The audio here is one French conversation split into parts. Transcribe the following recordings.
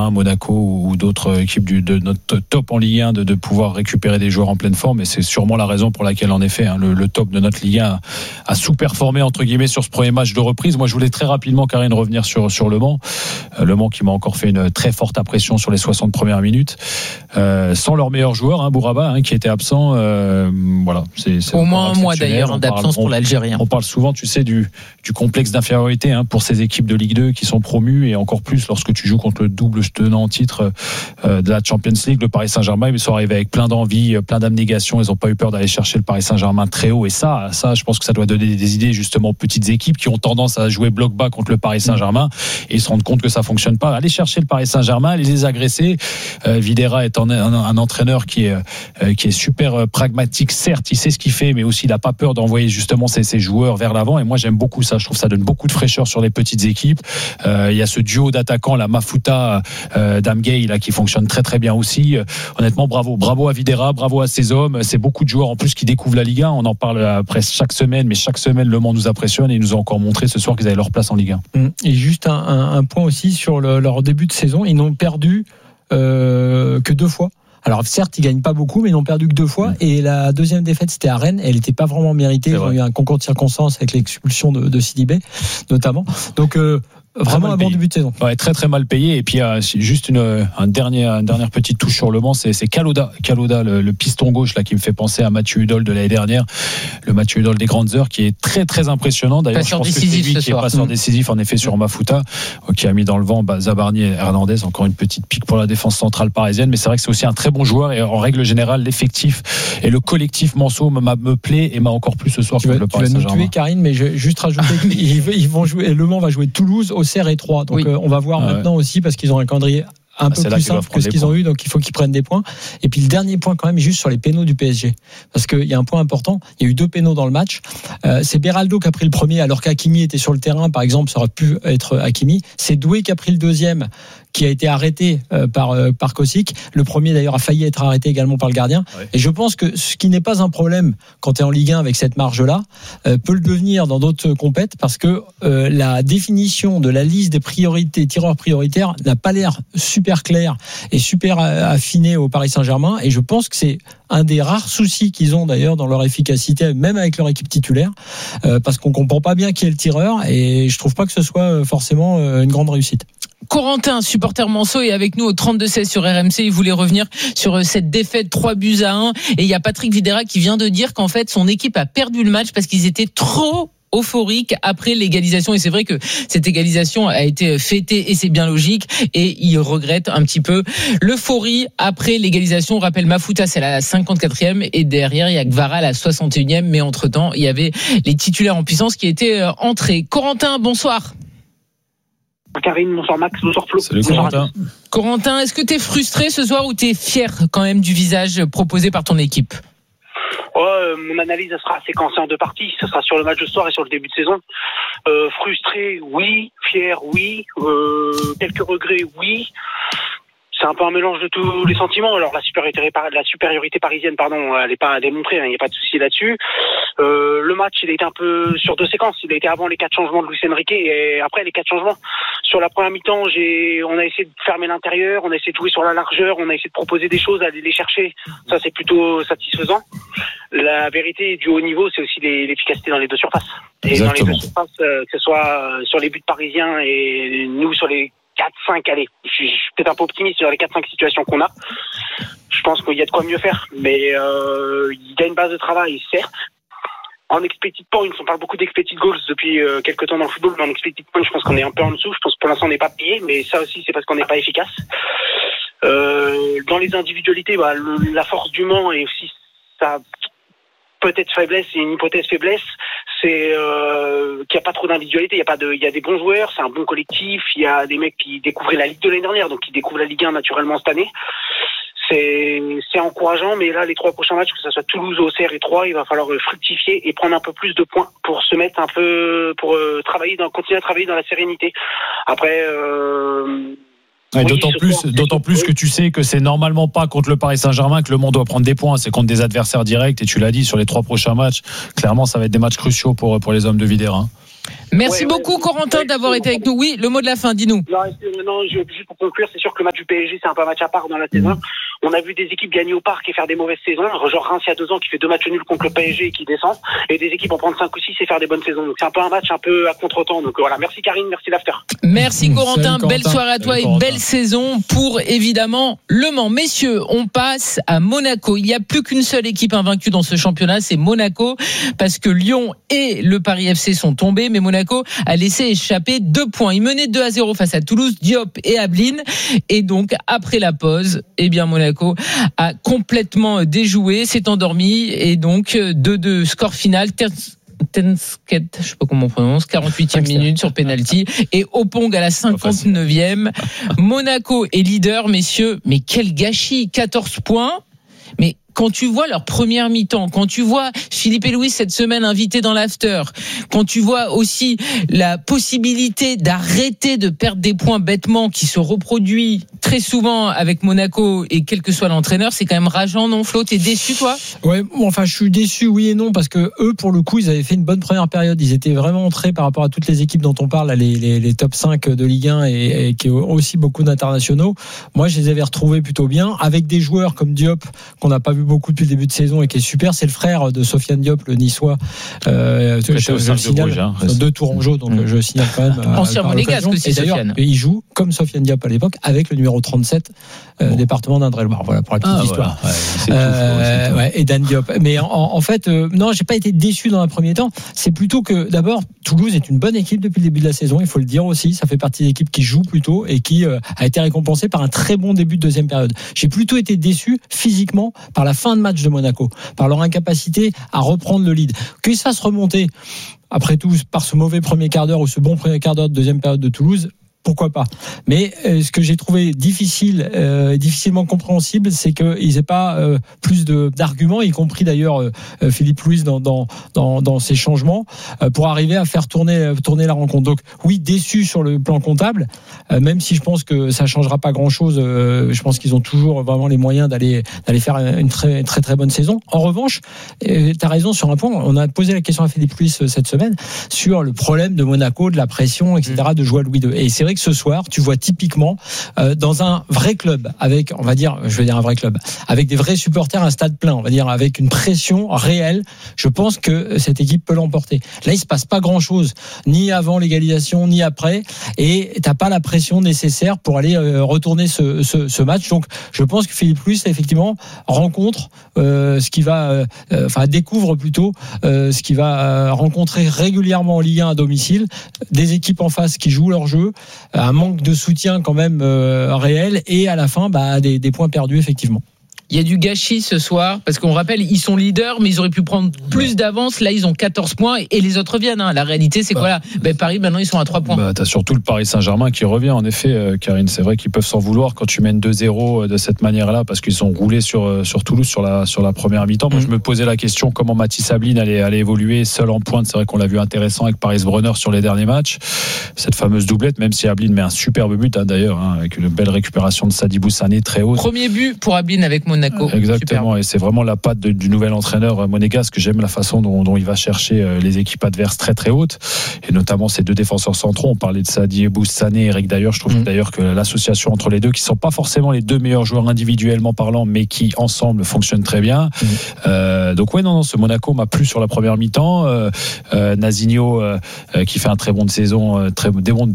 Saint-Germain, Monaco ou d'autres équipes de notre top en Ligue 1 de pouvoir récupérer des joueurs en pleine forme. Et c'est sûrement la raison pour laquelle, en effet, le top de notre Ligue 1 a sous-performé, entre guillemets, sur ce premier match de reprise. Moi, je voulais très rapidement, Karine, revenir sur Le Mans. Le Mans qui m'a encore fait une très forte impression sur les 60 premières minutes. Sans leur meilleur joueur, Bouraba, qui était absent. Voilà, c'est au moins un mois d'ailleurs d'absence pour l'Algérien. On parle souvent, tu sais, du complexe d'infériorité pour ces équipes de Ligue 2 qui sont promues, et encore plus lorsque tu joues contre le double tenant en titre de la Champions League, le Paris Saint-Germain. Ils sont arrivés avec plein d'envie, plein d'abnégation. Ils n'ont pas eu peur d'aller chercher le Paris Saint-Germain très haut. Et ça, je pense que ça doit donner des idées justement aux petites équipes qui ont tendance à jouer bloc bas contre le Paris Saint-Germain et se rendre compte que ça fonctionne pas. Aller chercher le Paris Saint-Germain, aller les agresser. Videra est un entraîneur qui est super pragmatique. Certes, il sait ce qu'il fait, mais aussi il n'a pas peur d'envoyer justement ses joueurs vers l'avant. Et moi, j'aime beaucoup ça. Je trouve que ça donne beaucoup de fraîcheur sur les petites équipes. Il y a ce duo d'attaquants, la Mafuta, Damgay, là, qui fonctionne très très bien aussi. Honnêtement, bravo à Videra, bravo à ses hommes. C'est beaucoup de joueurs en plus qui découvrent la Ligue 1. On en parle presque chaque semaine, mais chaque semaine Le Mans nous impressionne et ils nous ont encore montré ce soir qu'ils avaient leur place en Ligue 1. Et juste un point aussi sur leur début de saison, ils n'ont perdu que 2 fois. Alors certes, ils gagnent pas beaucoup, mais ils n'ont perdu que 2 fois. Et la deuxième défaite, c'était à Rennes. Elle n'était pas vraiment méritée. Ils ont eu un concours de circonstances avec l'expulsion de Sidibé, notamment. Donc vraiment un bon début de saison. Ouais, très très mal payé. Et puis juste une dernière petite touche sur Le Mans, c'est Kaloda, le piston gauche là qui me fait penser à Mathieu Hudol de l'année dernière, le Mathieu Hudol des grandes heures, qui est très très impressionnant. D'ailleurs, passeur je pense décisif que c'est lui qui est passeur décisif en effet sur Mafuta, qui a mis dans le vent Zabarni et Hernandez. Encore une petite pique pour la défense centrale parisienne, mais c'est vrai que c'est aussi un très bon joueur. Et en règle générale, l'effectif et le collectif Manceau me plaît et m'a encore plus ce soir contre le Paris Saint-Germain. Tu vas nous tuer, Karine, mais je vais juste rajouter qu'ils vont jouer. Le Mans va jouer Toulouse, Auxerre et Troyes. Donc on va voir maintenant aussi, parce qu'ils ont un calendrier un peu plus simple que ce qu'ils ont eu, donc il faut qu'ils prennent des points. Et puis le dernier point quand même, juste sur les pénaux du PSG, parce qu'il y a un point important, il y a eu 2 pénaux dans le match. C'est Beraldo qui a pris le premier alors qu'Hakimi était sur le terrain, par exemple, ça aurait pu être Hakimi. C'est Doué qui a pris le deuxième, qui a été arrêté par Koscic. Le premier d'ailleurs a failli être arrêté également par le gardien. Ouais. Et je pense que ce qui n'est pas un problème quand tu es en Ligue 1 avec cette marge-là, peut le devenir dans d'autres compètes, parce que la définition de la liste des priorités, tireurs prioritaires, n'a pas l'air super clair et super affiné au Paris Saint-Germain. Et je pense que c'est un des rares soucis qu'ils ont d'ailleurs dans leur efficacité, même avec leur équipe titulaire, parce qu'on comprend pas bien qui est le tireur, et je trouve pas que ce soit forcément une grande réussite. Corentin, supporter Manceau, est avec nous au 32-16 sur RMC. Il voulait revenir sur cette défaite 3-1. Et il y a Patrick Videra qui vient de dire qu'en fait son équipe a perdu le match parce qu'ils étaient trop euphorique après l'égalisation, et c'est vrai que cette égalisation a été fêtée et c'est bien logique, et il regrette un petit peu l'euphorie après l'égalisation. On rappelle, Mafuta c'est la 54e et derrière il y a Kvara à la 61e, mais entre temps il y avait les titulaires en puissance qui étaient entrés. Corentin, bonsoir. Karine, bonsoir Max, bonsoir Flo. Salut Corentin. Corentin, est-ce que tu es frustré ce soir ou tu es fier quand même du visage proposé par ton équipe? Mon analyse sera séquencée en 2 parties. Ce sera sur le match de ce soir et sur le début de saison. Frustré, oui. Fier, oui. Quelques regrets, oui. C'est un peu un mélange de tous les sentiments. Alors la supériorité parisienne, elle n'est pas à démontrer, il n'y a pas de souci là-dessus. Le match, il a été un peu sur 2 séquences. Il a été avant les 4 changements de Luis Enrique et après les 4 changements. Sur la première mi-temps, on a essayé de fermer l'intérieur, on a essayé de jouer sur la largeur, on a essayé de proposer des choses, aller les chercher. Ça, c'est plutôt satisfaisant. La vérité du haut niveau, c'est aussi l'efficacité dans les 2 surfaces. Et exactement. Dans les 2 surfaces, que ce soit sur les buts parisiens et nous sur les 4-5, allez, je suis peut-être un peu optimiste sur les 4-5 situations qu'on a. Je pense qu'il y a de quoi mieux faire, mais il y a une base de travail, certes. En expected points, on parle beaucoup d'expected goals depuis quelques temps dans le football, mais en expected points, je pense qu'on est un peu en dessous. Je pense que pour l'instant, on n'est pas payé, mais ça aussi, c'est parce qu'on n'est pas efficace. Dans les individualités, la force du Mans et aussi sa peut-être faiblesse, c'est une hypothèse faiblesse, c'est qu'il n'y a pas trop d'individualité, il y a des bons joueurs, c'est un bon collectif, il y a des mecs qui découvraient la Ligue de l'année dernière, donc qui découvrent la Ligue 1 naturellement cette année. C'est encourageant, mais là, les 3 prochains matchs, que ce soit Toulouse, Auxerre et Troyes, il va falloir fructifier et prendre un peu plus de points pour se mettre un peu, pour continuer à travailler dans la sérénité. Après, oui, d'autant plus que tu sais que c'est normalement pas contre le Paris Saint-Germain que Le Mans doit prendre des points, c'est contre des adversaires directs, et tu l'as dit, sur les 3 prochains matchs, clairement ça va être des matchs cruciaux pour les hommes de Videra. Merci beaucoup, Corentin, d'avoir été avec nous. Oui, le mot de la fin, dis-nous. Non, juste pour conclure, c'est sûr que le match du PSG, c'est un peu un match à part dans la saison. On a vu des équipes gagner au parc et faire des mauvaises saisons. Genre Reims, il y a 2 ans, qui fait 2 matchs nuls contre le PSG et qui descend. Et des équipes en prendre 5 ou 6 et faire des bonnes saisons. Donc c'est un peu un match un peu à contre-temps. Donc voilà, merci Karine, merci l'after. Merci Corentin, Salut, belle soirée à toi et belle saison pour évidemment Le Mans. Messieurs, on passe à Monaco. Il n'y a plus qu'une seule équipe invaincue dans ce championnat, c'est Monaco, parce que Lyon et le Paris FC sont tombés, mais Monaco a laissé échapper 2 points. Il menait 2-0 face à Toulouse, Diop et Ablin. Et donc, après la pause, eh bien, Monaco a complètement déjoué, s'est endormi, et donc 2-2 score final. Tensket, je sais pas comment on prononce, 48e minute sur penalty, et Opong à la 59e. Monaco est leader, messieurs, mais quel gâchis, 14 points. Mais quand tu vois leur première mi-temps, quand tu vois Philippe et Louis cette semaine invités dans l'after, quand tu vois aussi la possibilité d'arrêter de perdre des points bêtement qui se reproduit très souvent avec Monaco et quel que soit l'entraîneur, c'est quand même rageant, non Flo? T'es déçu toi? Ouais, enfin je suis déçu, oui et non, parce que eux pour le coup ils avaient fait une bonne première période, ils étaient vraiment entrés par rapport à toutes les équipes dont on parle, les top 5 de Ligue 1 et qui ont aussi beaucoup d'internationaux. Moi je les avais retrouvés plutôt bien, avec des joueurs comme Diop qu'on n'a pas vu beaucoup depuis le début de saison et qui est super, c'est le frère de Sofiane Diop, le niçois, je le signale, 2 Tourangeau, donc je signale quand même. Ancien monégasque aussi, Sofiane. Et il joue comme Sofiane Diop à l'époque avec le numéro 37 département d'Indre-et-Loire. Voilà pour la petite histoire. Voilà. Et Dan Diop. Mais en fait, non, j'ai pas été déçu dans un premier temps. C'est plutôt que d'abord Toulouse est une bonne équipe depuis le début de la saison. Il faut le dire aussi. Ça fait partie des équipes qui jouent plutôt et qui a été récompensée par un très bon début de deuxième période. J'ai plutôt été déçu physiquement par la fin de match de Monaco, par leur incapacité à reprendre le lead. Qu'ils se fassent remonter après tout par ce mauvais premier quart d'heure ou ce bon premier quart d'heure de deuxième période de Toulouse, pourquoi pas. Mais ce que j'ai trouvé difficile, difficilement compréhensible, c'est qu'ils n'aient pas plus d'arguments, y compris d'ailleurs Philippe Louis dans ses changements, pour arriver à faire tourner la rencontre. Donc oui, déçu sur le plan comptable, même si je pense que ça changera pas grand-chose. Je pense qu'ils ont toujours vraiment les moyens d'aller faire une très très très bonne saison. En revanche, tu as raison sur un point. On a posé la question à Philippe Louis cette semaine sur le problème de Monaco, de la pression, etc., de jouer à Louis II. Et c'est vrai que ce soir, tu vois typiquement dans un vrai club, avec, on va dire, je vais dire un vrai club, avec des vrais supporters, un stade plein, on va dire, avec une pression réelle, je pense que cette équipe peut l'emporter. Là, il se passe pas grand-chose, ni avant l'égalisation, ni après, et t'as pas la pression nécessaire pour aller retourner ce match. Donc, je pense que Philippe Louis, effectivement, rencontre ce qui va, découvre plutôt ce qui va rencontrer régulièrement en Ligue 1 à domicile, des équipes en face qui jouent leur jeu, un manque de soutien quand même réel, et à la fin des points perdus effectivement. Il y a du gâchis ce soir, parce qu'on rappelle, ils sont leaders, mais ils auraient pu prendre plus d'avance. Là, ils ont 14 points et les autres viennent. La réalité, c'est quoi là? Paris, maintenant, ils sont à 3 points. T'as surtout le Paris Saint-Germain qui revient, en effet, Karine. C'est vrai qu'ils peuvent s'en vouloir quand tu mènes 2-0 de cette manière-là, parce qu'ils ont roulé sur Toulouse sur la première mi-temps. Moi, je me posais la question comment Mathis Ablin allait évoluer seul en pointe. C'est vrai qu'on l'a vu intéressant avec Paris Brunner sur les derniers matchs. Cette fameuse doublette, même si Ablin met un superbe but, d'ailleurs, avec une belle récupération de Sadibou Sané très haute. Premier but pour Ablin avec Monaco. Exactement. Super. Et c'est vraiment la patte du nouvel entraîneur monégasque. J'aime la façon dont il va chercher les équipes adverses très très hautes, et notamment ces 2 défenseurs centraux. On parlait de Sadibou Sané et Eric Dayer. Je trouve d'ailleurs que l'association entre les deux, qui sont pas forcément les 2 meilleurs joueurs individuellement parlant, mais qui ensemble fonctionnent très bien. Donc ouais, non, ce Monaco m'a plu sur la première mi-temps. Nazinho qui fait un très bon de saison, très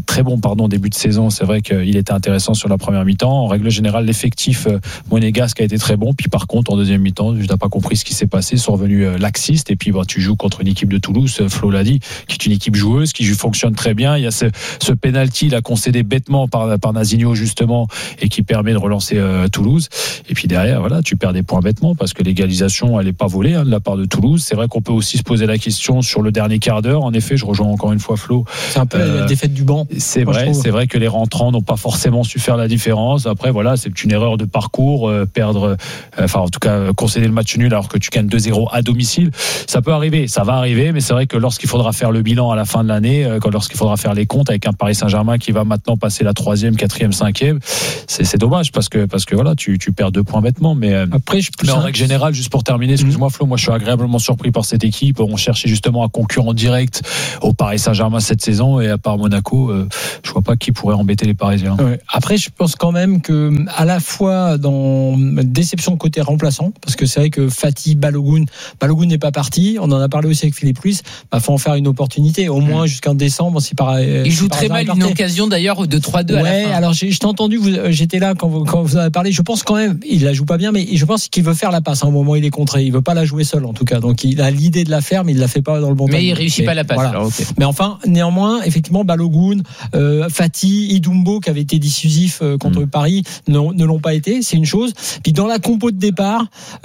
bon début de saison. C'est vrai qu'il était intéressant sur la première mi-temps. En règle générale, l'effectif monégasque a été très bon. Puis par contre, en deuxième mi-temps, je n'ai pas compris ce qui s'est passé. Ils sont revenus laxistes. Et puis tu joues contre une équipe de Toulouse, Flo l'a dit, qui est une équipe joueuse, qui fonctionne très bien. Il y a ce penalty là concédé bêtement par Nazinho justement, et qui permet de relancer Toulouse. Et puis derrière, voilà, tu perds des points bêtement, parce que l'égalisation, elle n'est pas volée de la part de Toulouse. C'est vrai qu'on peut aussi se poser la question sur le dernier quart d'heure. En effet, je rejoins encore une fois Flo. C'est un peu la défaite du banc. C'est vrai que les rentrants n'ont pas forcément su faire la différence. Après, voilà, c'est une erreur de parcours, perdre en tout cas concéder le match nul alors que tu gagnes 2-0 à domicile. Ça peut arriver, ça va arriver, mais c'est vrai que lorsqu'il faudra faire le bilan à la fin de l'année, lorsqu'il faudra faire les comptes avec un Paris Saint-Germain qui va maintenant passer la 3e, 4e, 5e, c'est dommage parce que voilà, tu perds 2 points bêtement. Mais après, en règle générale, juste pour terminer, excuse-moi Flo, moi je suis agréablement surpris par cette équipe. On cherchait justement un concurrent direct au Paris Saint-Germain cette saison, et à part Monaco, je vois pas qui pourrait embêter les Parisiens. Ouais. Après, je pense quand même que à la fois dans déception côté remplaçant, parce que c'est vrai que Fati, Balogun n'est pas parti. On en a parlé aussi avec Philippe Ruiz. Faut en faire une opportunité, au moins jusqu'en décembre. Il joue très mal, une occasion d'ailleurs de 3-2 à la fin. Alors je t'ai entendu, j'étais là quand vous en avez parlé. Je pense quand même, il la joue pas bien, mais je pense qu'il veut faire la passe au moment où il est contré. Il veut pas la jouer seul en tout cas. Donc il a l'idée de la faire, mais il la fait pas dans le bon temps. Mais il réussit pas la passe. Voilà. Alors, okay. Mais enfin, néanmoins, effectivement, Balogun, Fati, Idumbo qui avait été décisif contre Paris ne l'ont pas été. C'est une chose. Puis dans la compo de départ,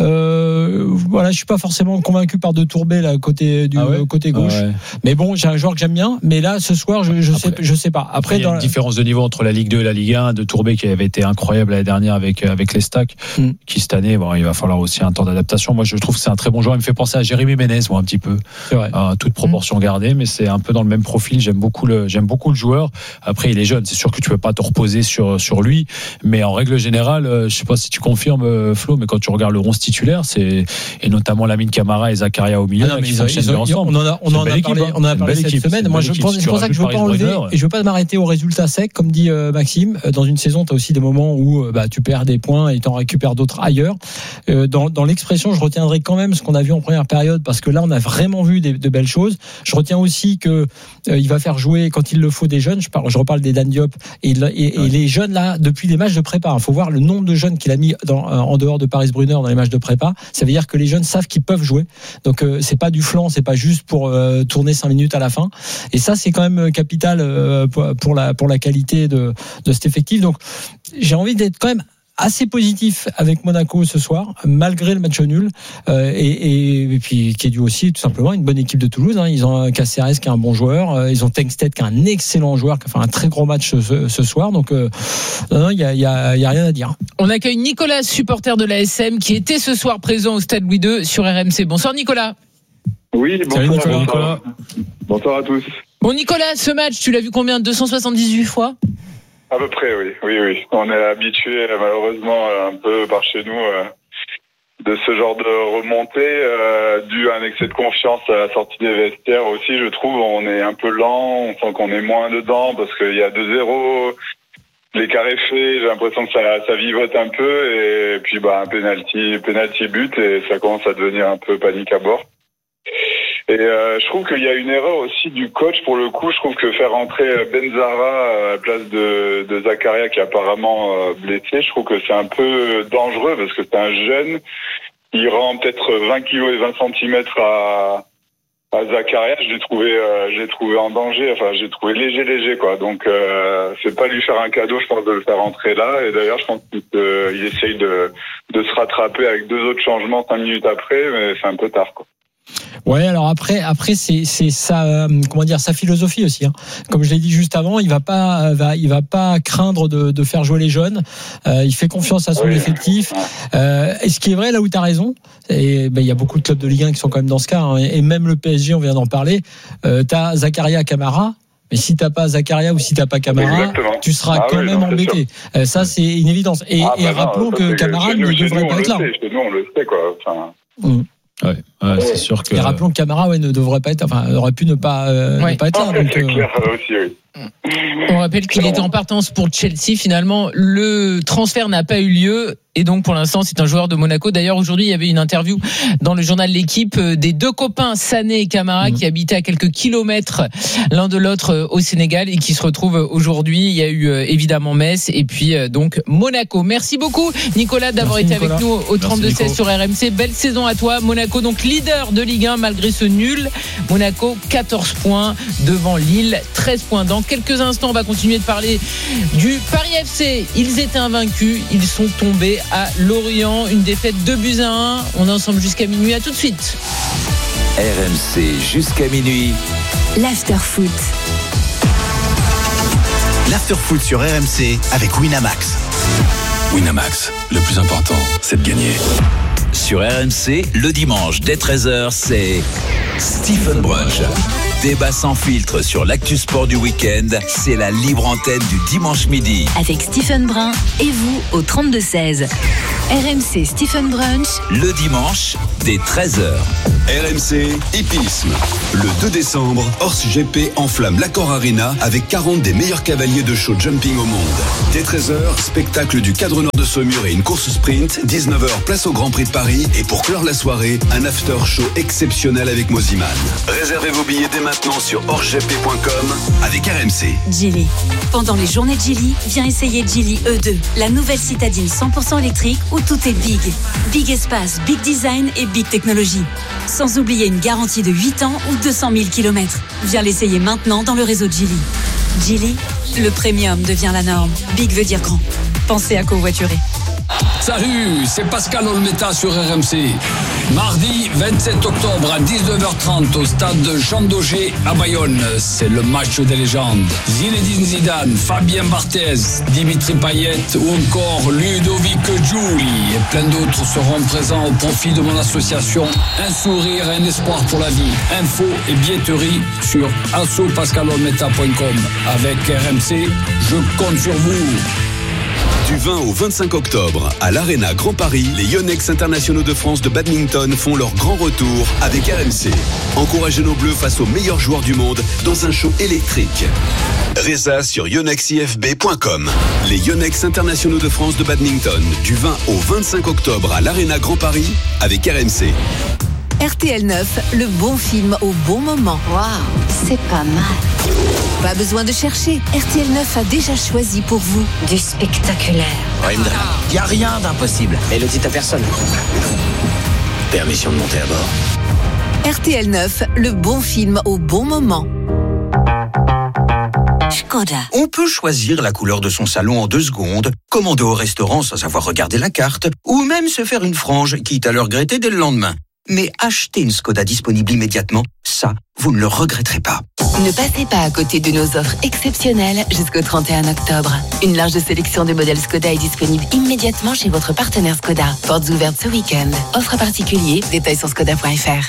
je suis pas forcément convaincu par De Tourbet là côté gauche. Ah ouais. Mais bon, j'ai un joueur que j'aime bien. Mais là, ce soir, je sais pas. Après, il y a une différence de niveau entre la Ligue 2 et la Ligue 1. De Tourbet qui avait été incroyable l'année dernière avec les Stacks, qui cette année, il va falloir aussi un temps d'adaptation. Moi, je trouve que c'est un très bon joueur. Il me fait penser à Jérémy Ménez, moi, un petit peu. C'est vrai. Toute proportion gardée, mais c'est un peu dans le même profil. J'aime beaucoup le joueur. Après, il est jeune. C'est sûr que tu peux pas te reposer sur lui. Mais en règle générale, je sais pas si tu confirmes, Flo, mais quand tu regardes le 11 titulaire, et notamment Lamine Camara et Zakaria au milieu, ils fonctionnent ensemble. On en a parlé cette semaine. Moi, c'est pour ça que je veux pas enlever et je veux pas m'arrêter au résultat sec, comme dit Maxime. Dans une saison, tu as aussi des moments où tu perds des points et tu en récupères d'autres ailleurs. Dans l'expression, je retiendrai quand même ce qu'on a vu en première période, parce que là, on a vraiment vu de belles choses. Je retiens aussi que il va faire jouer quand il le faut des jeunes. Je reparle des Dan Diop et les jeunes là depuis les matchs de prépa. Il faut voir le nombre de jeunes qu'il a mis en dehors de Paris Brunner dans les matchs de prépa. Ça veut dire que les jeunes savent qu'ils peuvent jouer. Donc c'est pas du flanc, c'est pas juste pour tourner 5 minutes à la fin. Et ça, c'est quand même capital pour la qualité de cet effectif. Donc j'ai envie d'être quand même assez positif avec Monaco ce soir, malgré le match nul, et puis qui est dû aussi tout simplement à une bonne équipe de Toulouse. Ils ont Caceres qui est un bon joueur, ils ont Tengsted qui est un excellent joueur, qui a fait un très gros match ce soir. Donc non, il y a rien à dire. On accueille Nicolas, supporter de l'ASM, qui était ce soir présent au Stade Louis II sur RMC. Bonsoir Nicolas. Oui, bonsoir. Salut Nicolas. Bonsoir à tous. Bon Nicolas, ce match, tu l'as vu combien? 278 fois? À peu près, oui. On est habitué, malheureusement, un peu par chez nous, de ce genre de remontée, dû à un excès de confiance à la sortie des vestiaires aussi, je trouve. On est un peu lent, on sent qu'on est moins dedans parce qu'il y a 2-0. L'écart est fait, j'ai l'impression que ça vivote un peu, et puis un penalty but, et ça commence à devenir un peu panique à bord. Et je trouve qu'il y a une erreur aussi du coach pour le coup. Je trouve que faire entrer Benzara à la place de Zakaria, qui est apparemment blessé, je trouve que c'est un peu dangereux parce que c'est un jeune. Il rend peut-être 20 kilos et 20 centimètres à Zakaria. Je l'ai trouvé en danger. Enfin, j'ai trouvé léger quoi. Donc c'est pas lui faire un cadeau, je pense, de le faire entrer là. Et d'ailleurs, je pense qu'il essaye de se rattraper avec 2 autres changements 5 minutes après, mais c'est un peu tard quoi. Ouais, alors après c'est sa sa philosophie aussi. Comme je l'ai dit juste avant, il va pas craindre de faire jouer les jeunes. Il fait confiance à son effectif. Et ce qui est vrai, là où tu as raison, et il y a beaucoup de clubs de Ligue 1 qui sont quand même dans ce cas, et même le PSG, on vient d'en parler. T'as Zakaria, Camara. Mais si t'as pas Zakaria ou si t'as pas Camara, tu seras quand même embêté. Ça, c'est une évidence. Et rappelons que Camara ne devrait pas être là. Nous, on le sait quoi. Ouais, c'est sûr que. Et rappelons que Camara ne devrait pas être, aurait pu ne pas être là. Donc, c'est clair aussi, oui. On rappelle qu'il était en partance pour Chelsea. Finalement, le transfert n'a pas eu lieu. Et donc, pour l'instant, c'est un joueur de Monaco. D'ailleurs, aujourd'hui, il y avait une interview dans le journal L'Équipe des 2 copains, Sané et Camara, qui habitaient à quelques kilomètres l'un de l'autre au Sénégal et qui se retrouvent aujourd'hui. Il y a eu évidemment Metz et puis donc Monaco. Merci beaucoup, Nicolas, d'avoir été avec nous au 32-16 sur RMC. Belle saison à toi. Monaco, donc leader de Ligue 1 malgré ce nul. Monaco, 14 points devant Lille, 13 points. Dans quelques instants, on va continuer de parler du Paris FC. Ils étaient invaincus. Ils sont tombés à Lorient, une défaite 2-1. On est ensemble jusqu'à minuit. À tout de suite. RMC jusqu'à minuit. L'after-foot. L'after-foot sur RMC avec Winamax. Winamax, le plus important, c'est de gagner. Sur RMC, le dimanche dès 13h, c'est Stephen Brunch. Débat sans filtre sur l'actu sport du week-end, c'est la libre antenne du dimanche midi. Avec Stephen Brun et vous au 32-16. RMC Stephen Brunch. Le dimanche dès 13h. RMC Hippisme. Le 2 décembre, Horse GP enflamme l'Accor Arena avec 40 des meilleurs cavaliers de show jumping au monde. Dès 13h, spectacle du Cadre Nord de Saumur et une course sprint. 19h, place au Grand Prix de Paris. Et pour clore la soirée, un after show exceptionnel avec Moziman. Réservez vos billets dès maintenant sur horsegp.com avec RMC. Geely. Pendant les journées de Geely, viens essayer Geely E2, la nouvelle citadine 100% électrique où tout est big. Big espace, big design et big technologie. Sans oublier une garantie de 8 ans ou 200 000 km. Viens l'essayer maintenant dans le réseau Geely. Geely, le premium devient la norme. Big veut dire grand. Pensez à covoiturer. Salut, c'est Pascal Olmeta sur RMC. Mardi 27 octobre à 19h30 au stade de Jean Daugé à Bayonne. C'est le match des légendes. Zinedine Zidane, Fabien Barthez, Dimitri Payet ou encore Ludovic Giuli et plein d'autres seront présents au profit de mon association Un sourire et un espoir pour la vie. Info et billetterie sur assopascalolmeta.com. Avec RMC, je compte sur vous. Du 20 au 25 octobre, à l'Arena Grand Paris, les Yonex internationaux de France de badminton font leur grand retour avec RMC. Encouragez nos Bleus face aux meilleurs joueurs du monde dans un show électrique. Résa sur yonexifb.com. Les Yonex internationaux de France de badminton, du 20 au 25 octobre à l'Arena Grand Paris avec RMC. RTL 9, le bon film au bon moment. Waouh, c'est pas mal. Pas besoin de chercher. RTL 9 a déjà choisi pour vous Du spectaculaire. Il n'y a rien d'impossible. Et le dit à personne. Permission de monter à bord. RTL 9, le bon film au bon moment. Skoda. On peut choisir la couleur de son salon en 2 secondes, commander au restaurant sans avoir regardé la carte, ou même se faire une frange, quitte à le regretter dès le lendemain. Mais acheter une Skoda disponible immédiatement, ça, vous ne le regretterez pas. Ne passez pas à côté de nos offres exceptionnelles jusqu'au 31 octobre. Une large sélection de modèles Skoda est disponible immédiatement chez votre partenaire Skoda. Portes ouvertes ce week-end. Offre particulier, détails sur skoda.fr.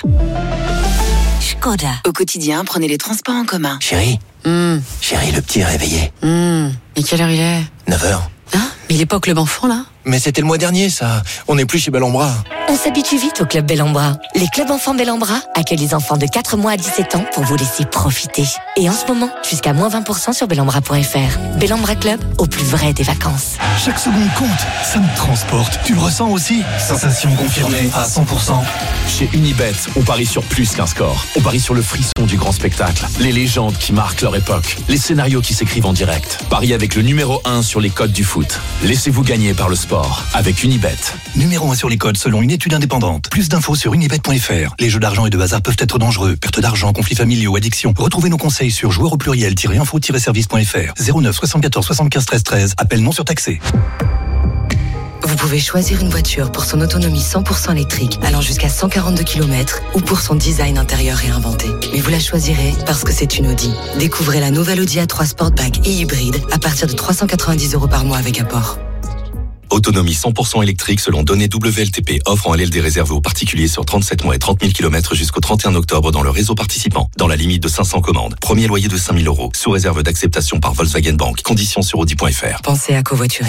Skoda. Au quotidien, prenez les transports en commun. Chérie, Chérie, le petit est réveillé. Et quelle heure il est ? 9h. Hein ? Mais il est pas au club enfant, là ? Mais c'était le mois dernier, ça. On n'est plus chez Bellambra. On s'habitue vite au Club Bellambra. Les clubs enfants Bellambra accueillent les enfants de 4 mois à 17 ans pour vous laisser profiter. Et en ce moment, jusqu'à moins 20% sur bellambra.fr. Bellambra Club, au plus vrai des vacances. Chaque seconde compte, ça me transporte. Tu le ressens aussi ? Sensation confirmée à 100%. Chez Unibet, on parie sur plus qu'un score. On parie sur le frisson du grand spectacle, les légendes qui marquent leur époque, les scénarios qui s'écrivent en direct. Paris avec le numéro 1 sur les codes du foot. Laissez-vous gagner par le sport avec Unibet. Numéro 1 sur les codes selon une étude indépendante. Plus d'infos sur unibet.fr. Les jeux d'argent et de hasard peuvent être dangereux. Perte d'argent, conflits familiaux, addiction. Retrouvez nos conseils sur joueurs au pluriel-info-service.fr. 09 74 75 13 13. Appel non surtaxé. Vous pouvez choisir une voiture pour son autonomie 100% électrique, allant jusqu'à 142 km, ou pour son design intérieur réinventé. Mais vous la choisirez parce que c'est une Audi. Découvrez la nouvelle Audi A3 Sportback et hybride à partir de 390 € par mois avec apport. Autonomie 100% électrique selon données WLTP. Offre en LLD réservée aux particuliers sur 37 mois et 30 000 km jusqu'au 31 octobre dans le réseau participant. Dans la limite de 500 commandes. Premier loyer de 5 000 €. Sous réserve d'acceptation par Volkswagen Bank. Conditions sur Audi.fr. Pensez à covoiturer.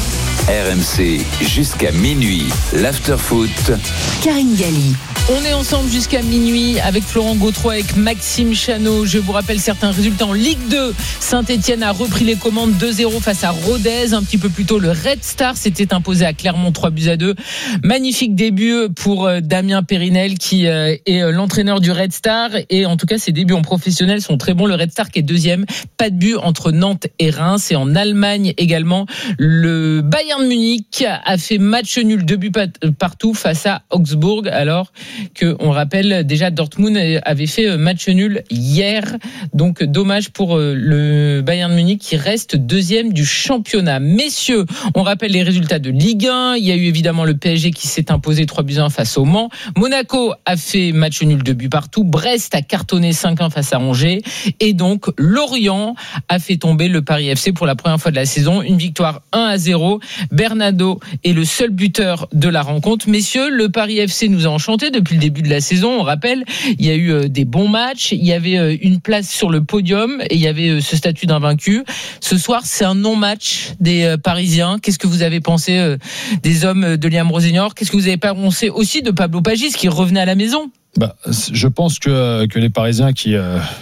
RMC jusqu'à minuit. L'afterfoot. Karine Galli. On est ensemble jusqu'à minuit avec Florent Gautreau, avec Maxime Chanot. Je vous rappelle certains résultats en Ligue 2. Saint-Etienne a repris les commandes 2-0 face à Rodez. Un petit peu plus tôt, le Red Star s'était imposé à Clermont 3-2. Magnifique début pour Damien Périnel qui est l'entraîneur du Red Star. Et en tout cas, ses débuts en professionnel sont très bons. Le Red Star qui est deuxième. Pas de but entre Nantes et Reims. Et en Allemagne également, le Bayern Munich a fait match nul, 2 buts partout face à Augsbourg. Alors que on rappelle déjà Dortmund avait fait match nul hier, donc dommage pour le Bayern Munich qui reste deuxième du championnat. Messieurs, on rappelle les résultats de Ligue 1. Il y a eu évidemment le PSG qui s'est imposé 3-1 face au Mans. Monaco a fait match nul, 2 buts partout. Brest a cartonné 5-1 face à Angers, et donc Lorient a fait tomber le Paris FC pour la première fois de la saison. Une victoire 1-0 Bernardo est le seul buteur de la rencontre. Messieurs, le Paris FC nous a enchantés depuis le début de la saison. On rappelle, il y a eu des bons matchs, il y avait une place sur le podium et il y avait ce statut d'invaincu. Ce soir, c'est un non-match des Parisiens. Qu'est-ce que vous avez pensé des hommes de Liam Rosenior? Qu'est-ce que vous avez pensé aussi de Pablo Pagis qui revenait à la maison? Je pense que les Parisiens qui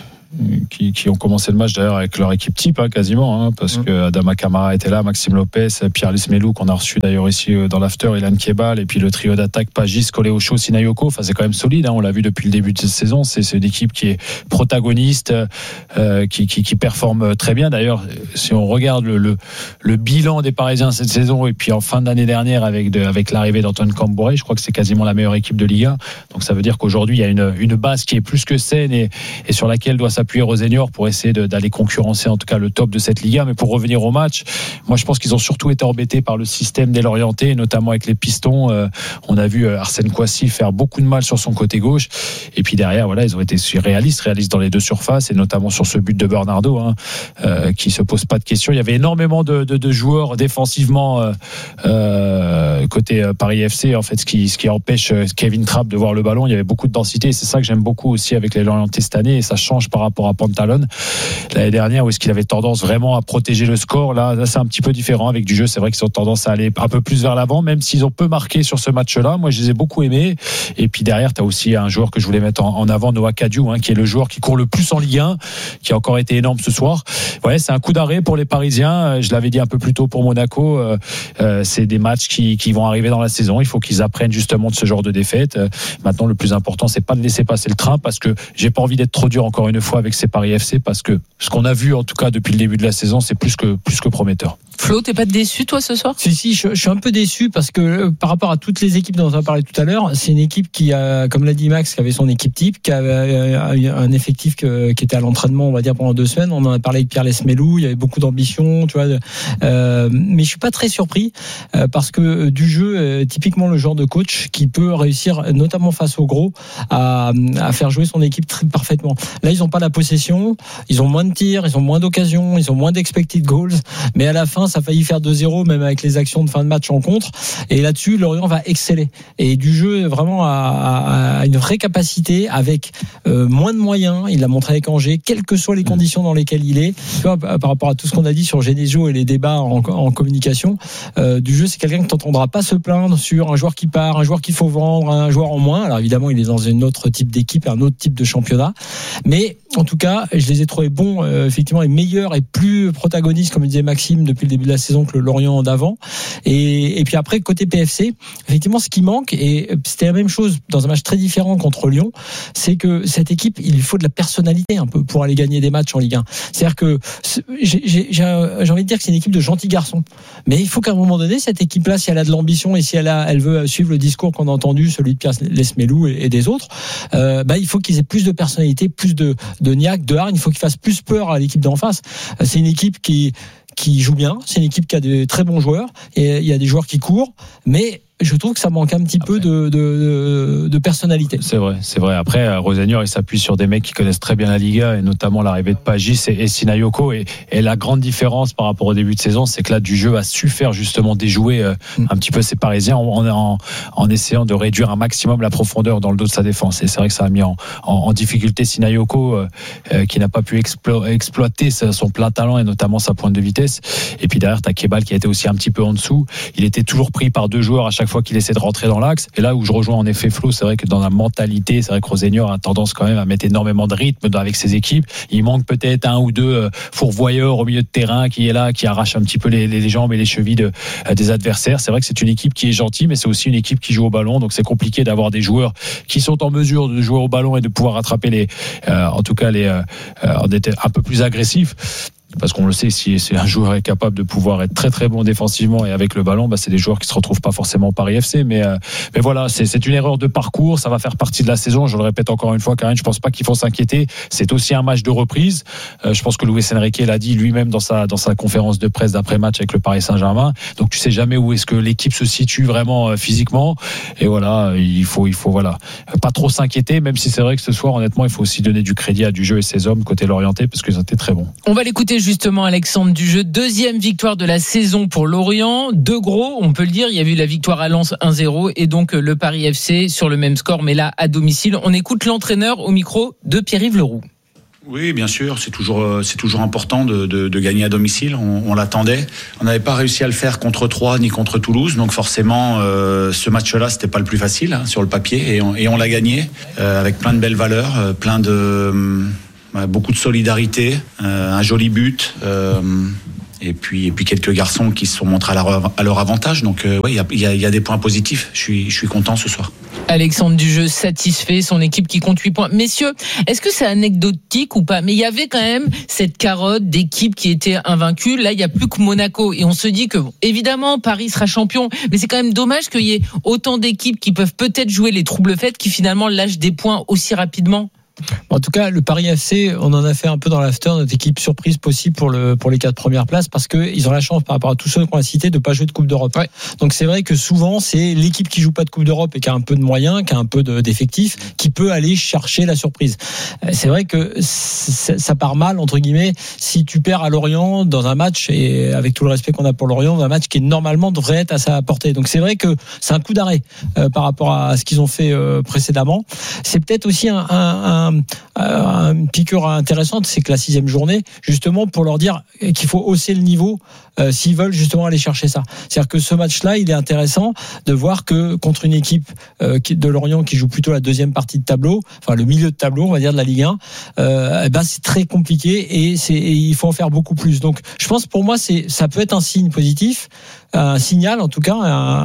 ont commencé le match d'ailleurs avec leur équipe type quasiment parce que Adama Camara était là, Maxime Lopez, Pierre Lesmelou qu'on a reçu d'ailleurs ici dans l'after, Ilan Kebal, et puis le trio d'attaque Pagis, Koleosho, Sinayoko. C'est quand même solide, on l'a vu depuis le début de cette saison. C'est une équipe qui est protagoniste, qui performe très bien. D'ailleurs, si on regarde le bilan des Parisiens cette saison et puis en fin d'année dernière avec l'arrivée d'Antoine Camboré, je crois que c'est quasiment la meilleure équipe de Ligue 1. Donc ça veut dire qu'aujourd'hui il y a une base qui est plus que saine et sur laquelle doit s'appuyer Rosenior pour essayer d'aller concurrencer en tout cas le top de cette Liga. Mais pour revenir au match, moi je pense qu'ils ont surtout été embêtés par le système des Lorientais, notamment avec les pistons. On a vu Arsène Kouassi faire beaucoup de mal sur son côté gauche, et puis derrière ils ont été réalistes dans les deux surfaces, et notamment sur ce but de Bernardo qui se pose pas de questions. Il y avait énormément de joueurs défensivement côté Paris FC, en fait, ce qui empêche Kevin Trapp de voir le ballon. Il y avait beaucoup de densité, et c'est ça que j'aime beaucoup aussi avec les Lorientais cette année, et ça change par rapport à Pantalone l'année dernière où est-ce qu'il avait tendance vraiment à protéger le score. Là c'est un petit peu différent avec du jeu. C'est vrai qu'ils ont tendance à aller un peu plus vers l'avant, même s'ils ont peu marqué sur ce match-là. Moi je les ai beaucoup aimés. Et puis derrière tu as aussi un joueur que je voulais mettre en avant, Noah Kadiou, qui est le joueur qui court le plus en Ligue 1, qui a encore été énorme ce soir. C'est un coup d'arrêt pour les Parisiens. Je l'avais dit un peu plus tôt pour Monaco, c'est des matchs qui vont arriver dans la saison. Il faut qu'ils apprennent justement de ce genre de défaite. Maintenant le plus important c'est pas de laisser passer le train, parce que j'ai pas envie d'être trop dur encore une fois avec ces Paris FC, parce que ce qu'on a vu en tout cas depuis le début de la saison, c'est plus que prometteur. Flo, t'es pas déçu toi ce soir? Si, je suis un peu déçu parce que par rapport à toutes les équipes dont on a parlé tout à l'heure, c'est une équipe qui a, comme l'a dit Max, qui avait son équipe type, qui avait un effectif qui était à l'entraînement, on va dire, pendant 2 semaines. On en a parlé avec Pierre Lesmelou, il y avait beaucoup d'ambition, tu vois. Mais je suis pas très surpris parce que du jeu, typiquement le genre de coach qui peut réussir, notamment face aux gros, à faire jouer son équipe très parfaitement. Là, ils ont pas la possession, ils ont moins de tirs, ils ont moins d'occasions, ils ont moins d'expected goals, mais à la fin ça a failli faire 2-0 même avec les actions de fin de match en contre, et là-dessus Lorient va exceller, et du jeu vraiment à une vraie capacité avec moins de moyens. Il l'a montré avec Angers, quelles que soient les conditions dans lesquelles il est, tu vois, par rapport à tout ce qu'on a dit sur Genesio et les débats en communication du jeu. C'est quelqu'un que t'entendras pas se plaindre sur un joueur qui part, un joueur qu'il faut vendre, un joueur en moins. Alors évidemment il est dans un autre type d'équipe, un autre type de championnat, mais en tout cas je les ai trouvés bons, effectivement, et meilleurs et plus protagonistes, comme disait Maxime, depuis le début de la saison que le Lorient d'avant. Et puis après, côté PFC, effectivement, ce qui manque, et c'était la même chose dans un match très différent contre Lyon, c'est que cette équipe, il lui faut de la personnalité un peu pour aller gagner des matchs en Ligue 1. C'est-à-dire que j'ai envie de dire que c'est une équipe de gentils garçons, mais il faut qu'à un moment donné, cette équipe-là, si elle a de l'ambition et si elle veut suivre le discours qu'on a entendu, celui de Pierre Lesmelou et des autres, il faut qu'ils aient plus de personnalité, plus de niaque, de hargne. Il faut qu'ils fassent plus peur à l'équipe d'en face. C'est une équipe qui joue bien, c'est une équipe qui a de très bons joueurs, et il y a des joueurs qui courent, mais je trouve que ça manque un petit peu de personnalité. C'est vrai. Après, Rosenior, il s'appuie sur des mecs qui connaissent très bien la Liga, et notamment l'arrivée de Pagis et Sinayoko. Et la grande différence par rapport au début de saison, c'est que là, du jeu a su faire justement déjouer un petit peu ces Parisiens en essayant de réduire un maximum la profondeur dans le dos de sa défense. Et c'est vrai que ça a mis en difficulté Sinayoko, qui n'a pas pu exploiter son plein talent et notamment sa pointe de vitesse. Et puis derrière, t'as Kebal qui a été aussi un petit peu en dessous. Il était toujours pris par 2 joueurs à chaque fois qu'il essaie de rentrer dans l'axe. Et là où je rejoins en effet Flo, c'est vrai que dans la mentalité, c'est vrai que Rosenior a tendance quand même à mettre énormément de rythme avec ses équipes. Il manque peut-être 1 ou 2 fourvoyeurs au milieu de terrain qui est là, qui arrache un petit peu les jambes et les chevilles des adversaires. C'est vrai que c'est une équipe qui est gentille, mais c'est aussi une équipe qui joue au ballon. Donc c'est compliqué d'avoir des joueurs qui sont en mesure de jouer au ballon et de pouvoir attraper en d'être un peu plus agressifs. Parce qu'on le sait, si un joueur est capable de pouvoir être très très bon défensivement et avec le ballon, c'est des joueurs qui se retrouvent pas forcément au Paris FC. Mais voilà, c'est une erreur de parcours, ça va faire partie de la saison. Je le répète encore une fois, Karine, je pense pas qu'il faut s'inquiéter. C'est aussi un match de reprise. Je pense que Luis Enrique l'a dit lui-même dans sa conférence de presse d'après-match avec le Paris Saint-Germain. Donc tu sais jamais où est-ce que l'équipe se situe vraiment physiquement. Et voilà, il faut voilà, pas trop s'inquiéter, même si c'est vrai que ce soir, honnêtement, il faut aussi donner du crédit à du jeu et ses hommes côté Lorientais, parce qu'ils ont été très bons. On va l'écouter évoquait justement Alexandre Dujeu, deuxième victoire de la saison pour Lorient, deux gros, on peut le dire, il y a eu la victoire à Lens 1-0 et donc le Paris FC sur le même score mais là à domicile. On écoute l'entraîneur au micro de Pierre-Yves Leroux. Oui, bien sûr, c'est toujours important de gagner à domicile. On l'attendait. On n'avait pas réussi à le faire contre Troyes ni contre Toulouse, donc forcément, ce match-là, c'était pas le plus facile sur le papier, et on l'a gagné avec plein de belles valeurs, beaucoup de solidarité, un joli but. Et puis quelques garçons qui se sont montrés à leur avantage. Donc il y a des points positifs. Je suis content ce soir. Alexandre Dujeu satisfait, son équipe qui compte 8 points. Messieurs, est-ce que c'est anecdotique ou pas? Mais il y avait quand même cette carotte d'équipes qui étaient invaincues. Là, il n'y a plus que Monaco. Et on se dit que, évidemment, Paris sera champion. Mais c'est quand même dommage qu'il y ait autant d'équipes qui peuvent peut-être jouer les troubles faits qui finalement lâchent des points aussi rapidement. En tout cas, le Paris FC, on en a fait un peu dans l'after, notre équipe surprise possible pour les 4 premières places, parce que ils ont la chance par rapport à tous ceux qu'on a cités de pas jouer de Coupe d'Europe. Ouais. Donc c'est vrai que souvent c'est l'équipe qui joue pas de Coupe d'Europe et qui a un peu de moyens, qui a un peu d'effectifs, qui peut aller chercher la surprise. C'est vrai que ça part mal entre guillemets si tu perds à Lorient dans un match, et avec tout le respect qu'on a pour Lorient, dans un match qui normalement devrait être à sa portée. Donc c'est vrai que c'est un coup d'arrêt par rapport à ce qu'ils ont fait précédemment. C'est peut-être aussi une piqûre intéressante, c'est que la 6e journée, justement pour leur dire qu'il faut hausser le niveau s'ils veulent justement aller chercher ça. C'est-à-dire que ce match-là, il est intéressant de voir que contre une équipe de Lorient qui joue plutôt la deuxième partie de tableau, enfin le milieu de tableau, on va dire de la Ligue 1, c'est très compliqué et il faut en faire beaucoup plus. Donc je pense pour moi ça peut être un signe positif, un signal en tout cas,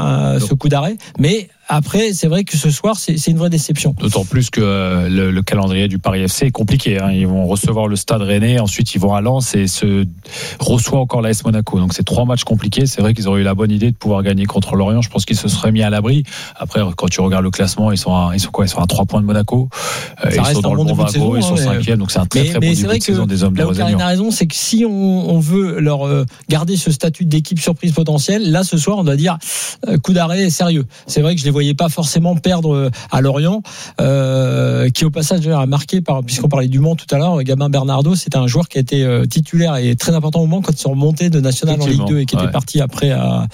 ce coup d'arrêt, mais après, c'est vrai que ce soir, c'est une vraie déception. D'autant plus que le calendrier du Paris FC est compliqué. Ils vont recevoir le Stade Rennais, ensuite ils vont à Lens et se reçoivent encore l'AS Monaco. Donc c'est 3 matchs compliqués. C'est vrai qu'ils auraient eu la bonne idée de pouvoir gagner contre Lorient. Je pense qu'ils se seraient mis à l'abri. Après, quand tu regardes le classement, ils sont à 3 points de Monaco. Ils sont dans le bon wagon, ils sont 5e. Donc c'est un très bon début de saison des hommes de Rosenio. Karine a raison, c'est que si on veut leur garder ce statut d'équipe surprise potentielle, là ce soir on doit dire coup d'arrêt sérieux. C'est vrai que je les voyais pas forcément perdre à Lorient, qui au passage a marqué puisqu'on parlait du Mans tout à l'heure, Gabin Bernardo, c'était un joueur qui a été titulaire et très important au Mans quand ils sont remontés de National en Ligue 2 et qui était parti après à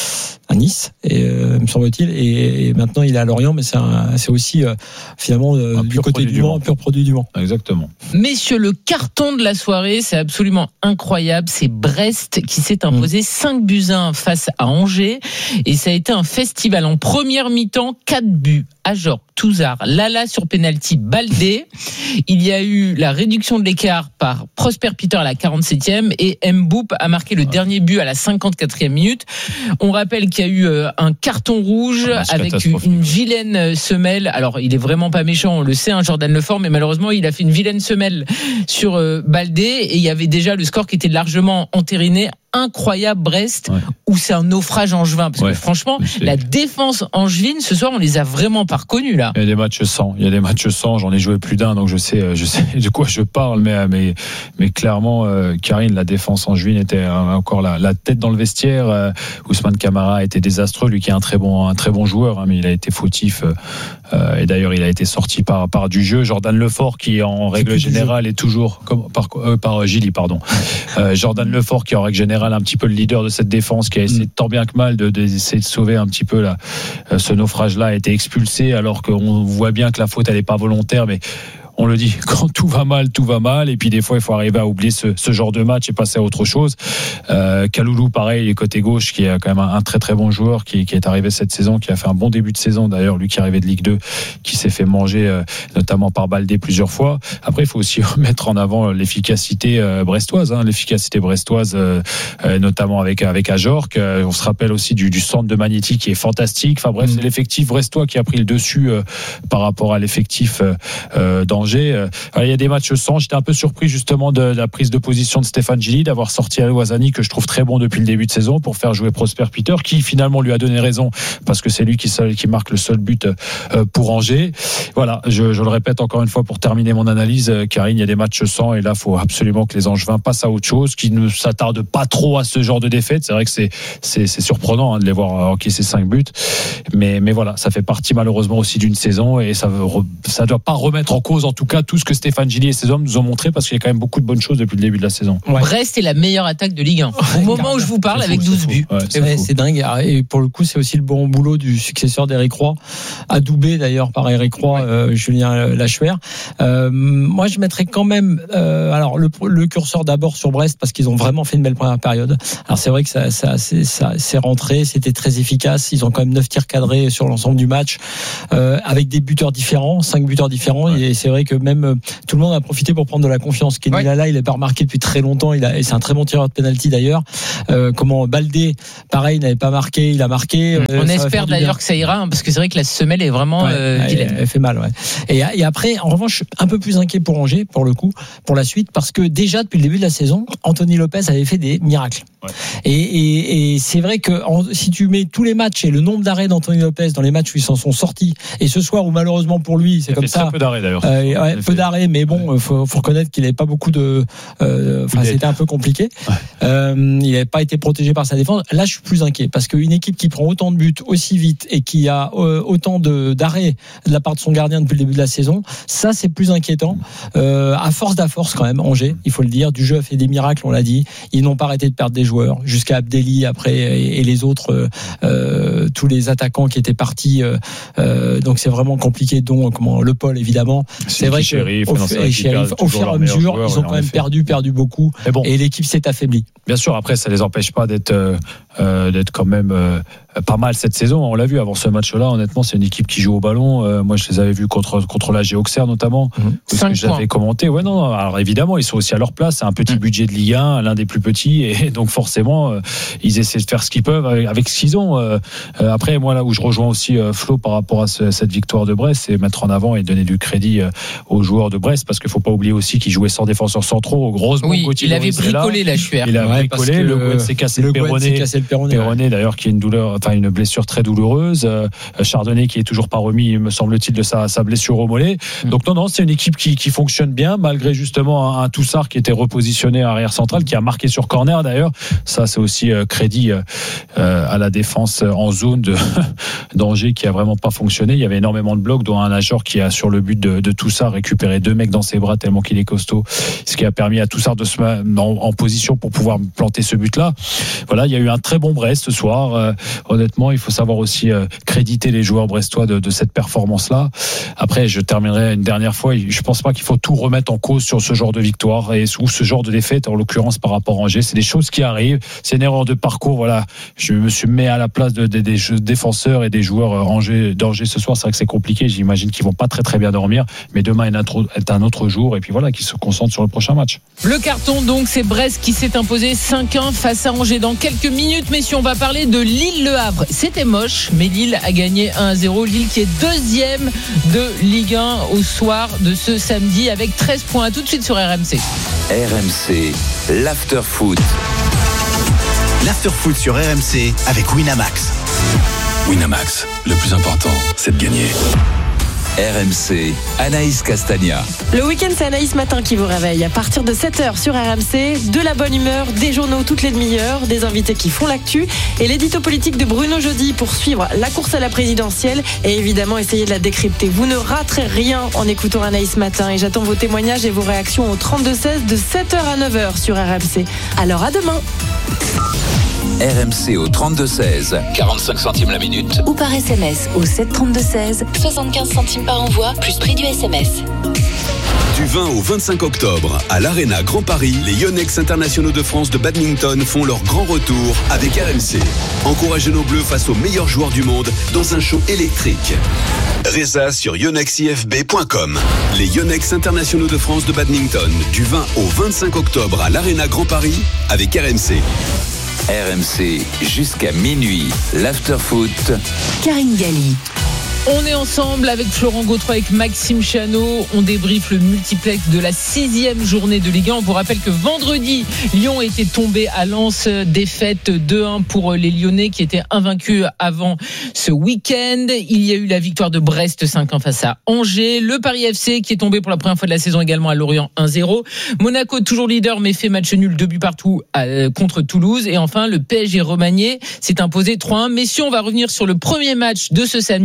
Nice, me semble-t-il, et maintenant il est à Lorient, mais c'est aussi finalement du côté du Mans, un pur produit du Mans. Exactement. Messieurs, le carton de la soirée, c'est absolument incroyable. C'est Brest qui s'est imposé 5-1 face à Angers, et ça a été un festival. En première mi-temps, 4 buts. Ajorc, Touzard, Lala sur penalty, Baldé. Il y a eu la réduction de l'écart par Prosper Peter à la 47e et Mboup a marqué le dernier but à la 54e minute. On rappelle qu'il y a eu un carton rouge avec une vilaine semelle. Alors, il est vraiment pas méchant, on le sait, Jordan Lefort, mais malheureusement, il a fait une vilaine semelle sur Baldé et il y avait déjà le score qui était largement entériné. Incroyable Brest, où c'est un naufrage angevin, parce que franchement la défense angevine ce soir on les a vraiment pas reconnus là. Il y a des matchs sans, j'en ai joué plus d'un, donc je sais de quoi je parle, mais clairement Karine, la défense angevine était encore la tête dans le vestiaire. Ousmane Camara était désastreux, lui qui est un très bon joueur, mais il a été fautif et d'ailleurs il a été sorti par du jeu. Jordan Lefort qui en règle générale est toujours par Gilly, pardon. Jordan Lefort qui en règle générale un petit peu le leader de cette défense, qui a essayé tant bien que mal d'essayer de sauver un petit peu ce naufrage-là, a été expulsé alors qu'on voit bien que la faute elle n'est pas volontaire, mais on le dit, quand tout va mal, et puis des fois il faut arriver à oublier ce genre de match et passer à autre chose. Kaloulou, pareil, côté gauche, qui est quand même un très très bon joueur, qui est arrivé cette saison, qui a fait un bon début de saison d'ailleurs, lui qui est arrivé de Ligue 2, qui s'est fait manger notamment par Baldé plusieurs fois. Après il faut aussi mettre en avant l'efficacité brestoise, notamment avec Ajorc. On se rappelle aussi du centre de Magnéti qui est fantastique. Enfin bref, c'est l'effectif brestois qui a pris le dessus par rapport à l'effectif d'Angers. Il y a des matchs sans. J'étais un peu surpris justement de la prise de position de Stéphane Gilly, d'avoir sorti Alouazani, que je trouve très bon depuis le début de saison, pour faire jouer Prosper Peter, qui finalement lui a donné raison parce que c'est lui qui marque le seul but pour Angers. Voilà, je le répète encore une fois pour terminer mon analyse, Karine, il y a des matchs sans et là il faut absolument que les Angevins passent à autre chose, qu'ils ne s'attardent pas trop à ce genre de défaite. C'est vrai que c'est surprenant de les voir encaisser 5 buts, mais voilà, ça fait partie malheureusement aussi d'une saison et ça doit pas remettre en cause en tout cas tout ce que Stéphane Gilly et ses hommes nous ont montré, parce qu'il y a quand même beaucoup de bonnes choses depuis le début de la saison. Brest est la meilleure attaque de Ligue 1 au moment où je vous parle, avec 12 buts. C'est dingue, et pour le coup c'est aussi le bon boulot du successeur d'Éric Roy, adoubé d'ailleurs par Éric Roy, Julien Lachuer. Moi je mettrais quand même alors le curseur d'abord sur Brest, parce qu'ils ont vraiment fait une belle première période. Alors c'est vrai que ça c'est rentré, c'était très efficace, ils ont quand même 9 tirs cadrés sur l'ensemble du match, avec des buteurs différents, 5 buteurs différents, et c'est vrai que même tout le monde a profité pour prendre de la confiance. Kenny Lala, il n'est pas remarqué depuis très longtemps, et c'est un très bon tireur de penalty d'ailleurs. Comment Baldé, pareil, n'avait pas marqué, il a marqué. On espère d'ailleurs que ça ira, parce que c'est vrai que la semelle est vraiment vilaine. Elle fait mal, Et après, en revanche, un peu plus inquiet pour Angers, pour le coup, pour la suite, parce que déjà depuis le début de la saison, Anthony Lopez avait fait des miracles. Et c'est vrai que si tu mets tous les matchs et le nombre d'arrêts d'Anthony Lopez dans les matchs où ils s'en sont sortis, et ce soir où malheureusement pour lui c'est comme ça, peu d'arrêts d'ailleurs. Peu d'arrêts, mais bon, faut reconnaître qu'il n'avait pas beaucoup de. C'était un peu compliqué. Il n'avait pas été protégé par sa défense. Là, je suis plus inquiet, parce qu'une équipe qui prend autant de buts aussi vite et qui a autant d'arrêts de la part de son gardien depuis le début de la saison, ça c'est plus inquiétant. À force quand même, Angers, il faut le dire, du jeu a fait des miracles, on l'a dit. Ils n'ont pas arrêté de perdre des joueurs, jusqu'à Abdelli après et les autres, tous les attaquants qui étaient partis. Donc c'est vraiment compliqué, dont Le Paul évidemment. C'est vrai qu'au fur et à mesure, ils ont quand même perdu beaucoup, et l'équipe s'est affaiblie. Bien sûr, après ça les empêche pas d'être quand même pas mal cette saison. On l'a vu avant ce match-là. Honnêtement, c'est une équipe qui joue au ballon. Moi, je les avais vus contre l'AG Auxerre notamment. Ce que j'avais commenté. Non. Alors évidemment, ils sont aussi à leur place. C'est un petit budget de Ligue 1, l'un des plus petits, et donc forcément, ils essaient de faire ce qu'ils peuvent avec ce qu'ils ont. Après, moi, là où je rejoins aussi Flo par rapport à cette victoire de Brest, c'est mettre en avant et donner du crédit aux joueurs de Brest, parce qu'il faut pas oublier aussi qu'ils jouaient sans défenseurs centraux. Heureusement, il avait bricolé la Chuer. Il a bricolé. Le Gouet s'est cassé le péroné. D'ailleurs, qui est une blessure très douloureuse. Chardonnay qui est toujours pas remis, me semble-t-il, de sa blessure au mollet. Donc non, c'est une équipe qui fonctionne bien, malgré justement un Toussard qui était repositionné à arrière central, qui a marqué sur corner d'ailleurs. Ça, c'est aussi crédit à la défense en zone d'Angers, qui a vraiment pas fonctionné. Il y avait énormément de blocs, dont un nageur qui a, sur le but de Toussard, récupéré 2 mecs dans ses bras tellement qu'il est costaud, ce qui a permis à Toussard de se mettre en position pour pouvoir planter ce but-là. Voilà, il y a eu un très bon Brest ce soir. Honnêtement, il faut savoir aussi créditer les joueurs brestois de cette performance-là. Après, je terminerai une dernière fois. Je pense pas qu'il faut tout remettre en cause sur ce genre de victoire ou ce genre de défaite, en l'occurrence par rapport à Angers. C'est des choses qui arrivent. C'est une erreur de parcours. Voilà, je me suis mis à la place des défenseurs et des joueurs d'Angers ce soir. C'est vrai que c'est compliqué. J'imagine qu'ils vont pas très très bien dormir. Mais demain est un autre jour. Et puis voilà, qu'ils se concentrent sur le prochain match. Le carton, donc, c'est Brest qui s'est imposé 5-1 face à Angers. Dans quelques minutes, messieurs, on va parler de Lille-Le Havre. C'était moche, mais Lille a gagné 1-0. Lille qui est deuxième de Ligue 1 au soir de ce samedi, avec 13 points. À tout de suite sur RMC. RMC, l'after-foot. L'after-foot sur RMC avec Winamax. Winamax, le plus important, c'est de gagner. RMC, Anaïs Castagna. Le week-end, c'est Anaïs Matin qui vous réveille. À partir de 7h sur RMC, de la bonne humeur, des journaux toutes les demi-heures, des invités qui font l'actu et l'édito politique de Bruno Jeudi pour suivre la course à la présidentielle et évidemment essayer de la décrypter. Vous ne raterez rien en écoutant Anaïs Matin, et j'attends vos témoignages et vos réactions au 32-16 de 7h à 9h sur RMC. Alors à demain. RMC au 32-16, 45 centimes la minute. Ou par SMS au 732-16, 75 centimes par envoi, plus prix du SMS. Du 20 au 25 octobre, à l'Arena Grand Paris, les Yonex internationaux de France de badminton font leur grand retour avec RMC. Encouragez nos bleus face aux meilleurs joueurs du monde dans un show électrique. Résa sur yonexifb.com. Les Yonex internationaux de France de badminton, du 20 au 25 octobre à l'Arena Grand Paris avec RMC. RMC jusqu'à minuit, l'after-foot. Karine Galli. On est ensemble avec Florent Gautreau, avec Maxime Chanot. On débriefe le multiplex de la 6e journée de Ligue 1. On vous rappelle que vendredi, Lyon était tombé à Lens, défaite 2-1 pour les Lyonnais qui étaient invaincus avant ce week-end. Il y a eu la victoire de Brest 5-1 face à Angers. Le Paris FC qui est tombé pour la première fois de la saison également à Lorient 1-0. Monaco toujours leader mais fait match nul, 2 buts partout contre Toulouse. Et enfin, le PSG remanié s'est imposé 3-1. Messieurs, on va revenir sur le premier match de ce samedi. C'est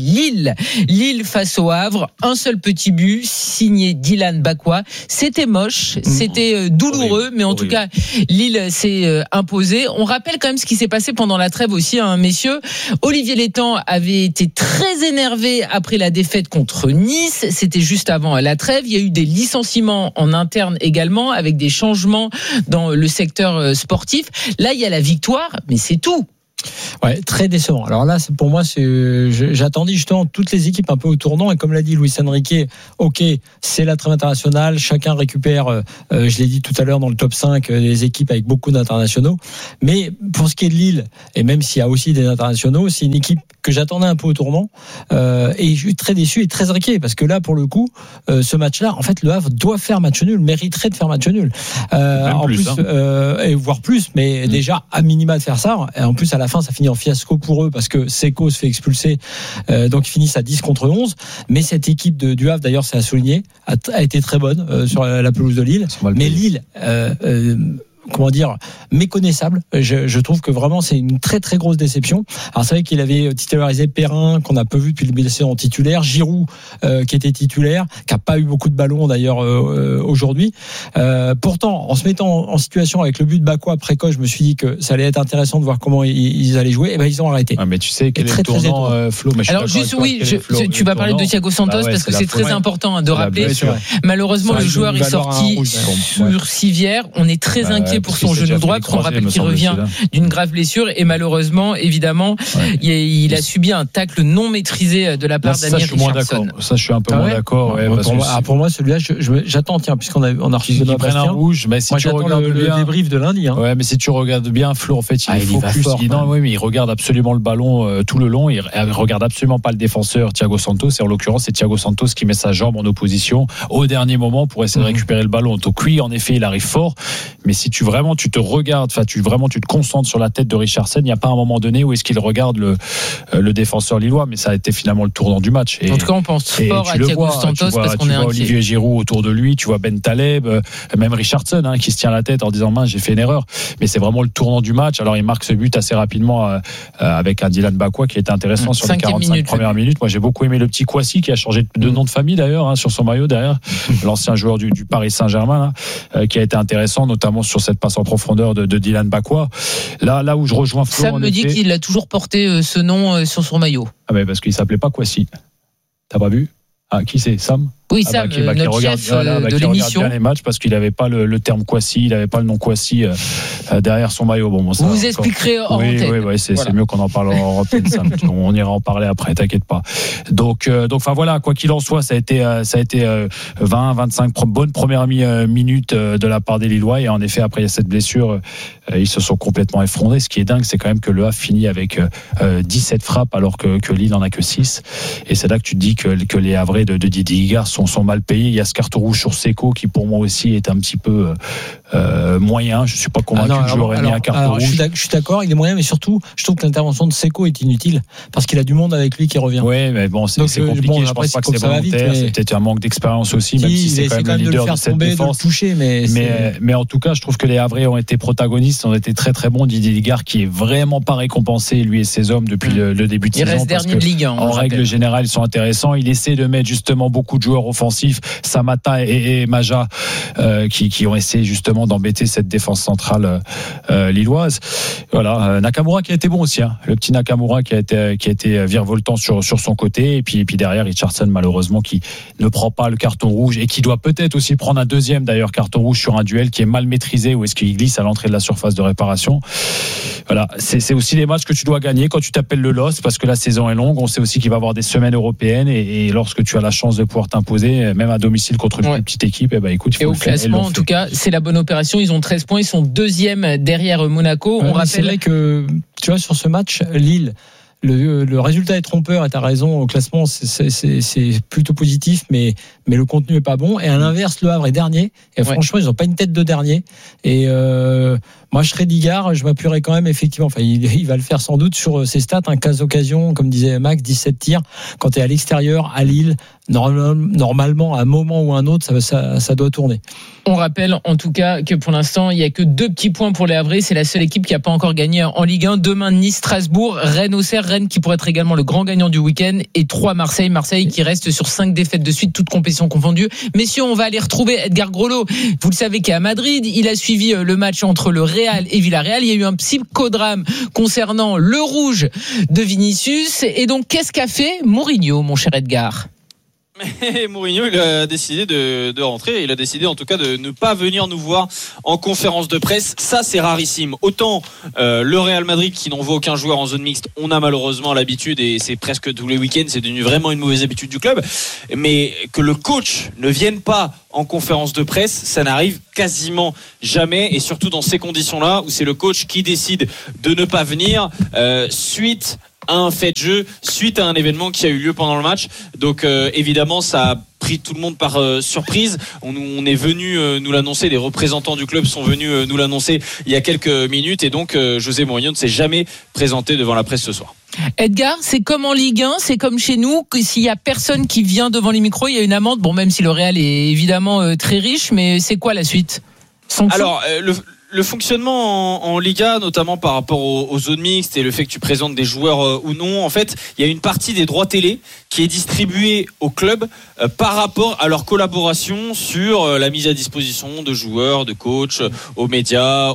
Lille. Lille face au Havre, un seul petit but signé Dylan Bakwa. C'était moche, c'était douloureux, mais en tout cas Lille s'est imposé. On rappelle quand même ce qui s'est passé pendant la trêve aussi, hein, messieurs. Olivier Létang avait été très énervé après la défaite contre Nice. C'était juste avant la trêve. Il y a eu des licenciements en interne également, avec des changements dans le secteur sportif. Là, il y a la victoire, mais c'est tout. Ouais, très décevant. Alors là, pour moi, j'attendais justement toutes les équipes un peu au tournant, et comme l'a dit Luis Enrique, ok, c'est la trêve internationale, chacun récupère, je l'ai dit tout à l'heure dans le top 5, les équipes avec beaucoup d'internationaux, mais pour ce qui est de Lille, et même s'il y a aussi des internationaux, c'est une équipe que j'attendais un peu au tournant, et je suis très déçu et très inquiet, parce que là, pour le coup, ce match-là, en fait, le Havre doit faire match nul, mériterait de faire match nul, en plus, et voire plus, mais déjà à minima de faire ça, et en plus à la fin ça finit en fiasco pour eux parce que Seco se fait expulser, donc ils finissent à 10 contre 11, mais cette équipe du Havre, d'ailleurs c'est à souligner, a été très bonne sur la pelouse de Lille, mais Lille comment dire, méconnaissable. Je trouve que vraiment c'est une très très grosse déception. Alors c'est vrai qu'il avait titularisé Perrin, qu'on a peu vu depuis le blessé en titulaire, Giroud qui était titulaire, qui a pas eu beaucoup de ballons d'ailleurs aujourd'hui. Pourtant, en se mettant en situation avec le but de Bakwa précoce, je me suis dit que ça allait être intéressant de voir comment ils allaient jouer. Et ben ils ont arrêté. Ah, mais tu sais quel est le tournant, Flo, mais alors juste tu vas parler de Thiago Santos parce que c'est très important de rappeler. Malheureusement le joueur est sorti sur civière. On est très inquiet pour son genou droit, qu'on rappelle qu'il revient d'une grave blessure, et malheureusement, évidemment, il a subi un tacle non maîtrisé de la part d'Amir Richardson. Ça, je suis un peu moins d'accord. Pour moi, celui-là, j'attends, puisqu'on a reçu de prenne un rouge, mais si tu regardes le débrief de lundi. Ouais, mais si tu regardes bien, Flo, en fait, il est focus. Mais il regarde absolument le ballon tout le long. Il regarde absolument pas le défenseur Thiago Santos. Et en l'occurrence, c'est Thiago Santos qui met sa jambe en opposition au dernier moment pour essayer de récupérer le ballon. Donc oui, en effet, il arrive fort. Mais si tu te regardes, tu te concentres sur la tête de Richardson, il n'y a pas un moment donné où est-ce qu'il regarde le défenseur lillois, mais ça a été finalement le tournant du match. En tout cas, on pense fort à Thiago Santos parce qu'on est inquiet. Olivier Giroud autour de lui, tu vois Ben Taleb, même Richardson qui se tient la tête en disant mince, j'ai fait une erreur. Mais c'est vraiment le tournant du match. Alors il marque ce but assez rapidement avec un Dylan Bakwa qui était intéressant sur les 45 premières minutes. Moi j'ai beaucoup aimé le petit Kouassi qui a changé de nom de famille d'ailleurs sur son maillot derrière, l'ancien joueur du Paris Saint-Germain qui a été intéressant notamment sur cette passe en profondeur de Dylan Bakwa. Là où je rejoins Flo, Sam me dit qu'il a toujours porté ce nom sur son maillot. Ah mais parce qu'il s'appelait pas Kouassi. T'as pas vu? Ah, qui c'est? Sam? Oui, Sam, notre chef de l'émission. Regarde bien les matchs parce qu'il n'avait pas le terme Kouassi, il n'avait pas le nom Kouassi derrière son maillot. Bon, ça, vous expliquerez hors antenne. Oui, c'est mieux qu'on en parle hors antenne, Sam. On ira en parler après, t'inquiète pas. Donc, enfin voilà, quoi qu'il en soit, ça a été 20-25 bonnes premières minutes de la part des Lillois, et en effet, après il y a cette blessure, ils se sont complètement effondrés. Ce qui est dingue, c'est quand même que le Havre finit avec 17 frappes alors que Lille n'en a que 6. Et c'est là que tu te dis que les Havrais de Didier Higuard sont mal payés. Il y a ce carton rouge sur Seco qui pour moi aussi est un petit peu moyen. Je suis pas convaincu que je lui aurais mis un carton rouge. Je suis d'accord, il est moyen, mais surtout je trouve que l'intervention de Seco est inutile parce qu'il a du monde avec lui qui revient. Oui, mais bon, c'est compliqué. Je pense pas que c'est volontaire. C'est peut-être un manque d'expérience aussi, même si c'est quand même le leader de cette défense. Mais en tout cas, je trouve que les Havrais ont été protagonistes, ont été très très bons. Didier Higuard qui est vraiment pas récompensé, lui et ses hommes, depuis le début de saison. Il reste dernier de Ligue 1. En règle générale, ils sont intéressants. Il essaie de mettre justement beaucoup de joueurs offensifs, Samata et Maja, qui ont essayé justement d'embêter cette défense centrale lilloise. Voilà, Nakamura qui a été bon aussi, le petit Nakamura qui a été virevoltant sur son côté, et puis derrière Richardson malheureusement qui ne prend pas le carton rouge et qui doit peut-être aussi prendre un deuxième d'ailleurs carton rouge sur un duel qui est mal maîtrisé, où est-ce qu'il glisse à l'entrée de la surface de réparation. Voilà, c'est aussi les matchs que tu dois gagner quand tu t'appelles le LOS, parce que la saison est longue. On sait aussi qu'il va y avoir des semaines européennes, et lorsque tu as la chance de pouvoir t'imposer même à domicile contre une plus petite équipe, écoute, et au classement en tout cas c'est la bonne opération. Ils ont 13 points, ils sont deuxième derrière Monaco. On rappelle, c'est vrai que tu vois, sur ce match Lille, le résultat est trompeur, et t'as raison, au classement c'est plutôt positif, mais le contenu est pas bon. Et à l'inverse, le Havre est dernier, et franchement ils ont pas une tête de dernier, et Moi, je serais Digard, je m'appuierais quand même effectivement. Enfin, il va le faire sans doute sur ses stats. 15 occasions, comme disait Max, 17 tirs. Quand tu es à l'extérieur, à Lille, normalement, à un moment ou à un autre, ça doit tourner. On rappelle en tout cas que pour l'instant, il n'y a que 2 petits points pour les Havrais. C'est la seule équipe qui n'a pas encore gagné en Ligue 1. Demain, Nice, Strasbourg, Rennes, Auxerre. Rennes qui pourrait être également le grand gagnant du week-end. Et 3 Marseille. Marseille qui reste sur 5 défaites de suite, toutes compétitions confondues. Messieurs, on va aller retrouver Edgar Grolot. Vous le savez, qui est à Madrid. Il a suivi le match entre le Real et Villarreal. Il y a eu un psychodrame concernant le rouge de Vinicius. Et donc, qu'est-ce qu'a fait Mourinho, mon cher Edgar ? Mais Mourinho, il a décidé de rentrer. Il a décidé en tout cas de ne pas venir nous voir en conférence de presse. Ça, c'est rarissime. Autant le Real Madrid qui n'envoie aucun joueur en zone mixte, on a malheureusement l'habitude et c'est presque tous les week-ends, c'est devenu vraiment une mauvaise habitude du club. Mais que le coach ne vienne pas en conférence de presse, ça n'arrive quasiment jamais, et surtout dans ces conditions-là où c'est le coach qui décide de ne pas venir suite à un fait de jeu, suite à un événement qui a eu lieu pendant le match. Donc évidemment, ça a pris tout le monde par surprise. On est venu nous l'annoncer, les représentants du club sont venus nous l'annoncer il y a quelques minutes, et donc José Mourinho ne s'est jamais présenté devant la presse ce soir. Edgar, c'est comme en Ligue 1, c'est comme chez nous, que s'il y a personne qui vient devant les micros, il y a une amende. Bon, même si le Real est évidemment très riche, mais c'est quoi la suite ? Alors, le fonctionnement en Liga, notamment par rapport aux zones mixtes et le fait que tu présentes des joueurs ou non, en fait, il y a une partie des droits télé qui est distribuée aux clubs par rapport à leur collaboration sur la mise à disposition de joueurs, de coachs, aux médias,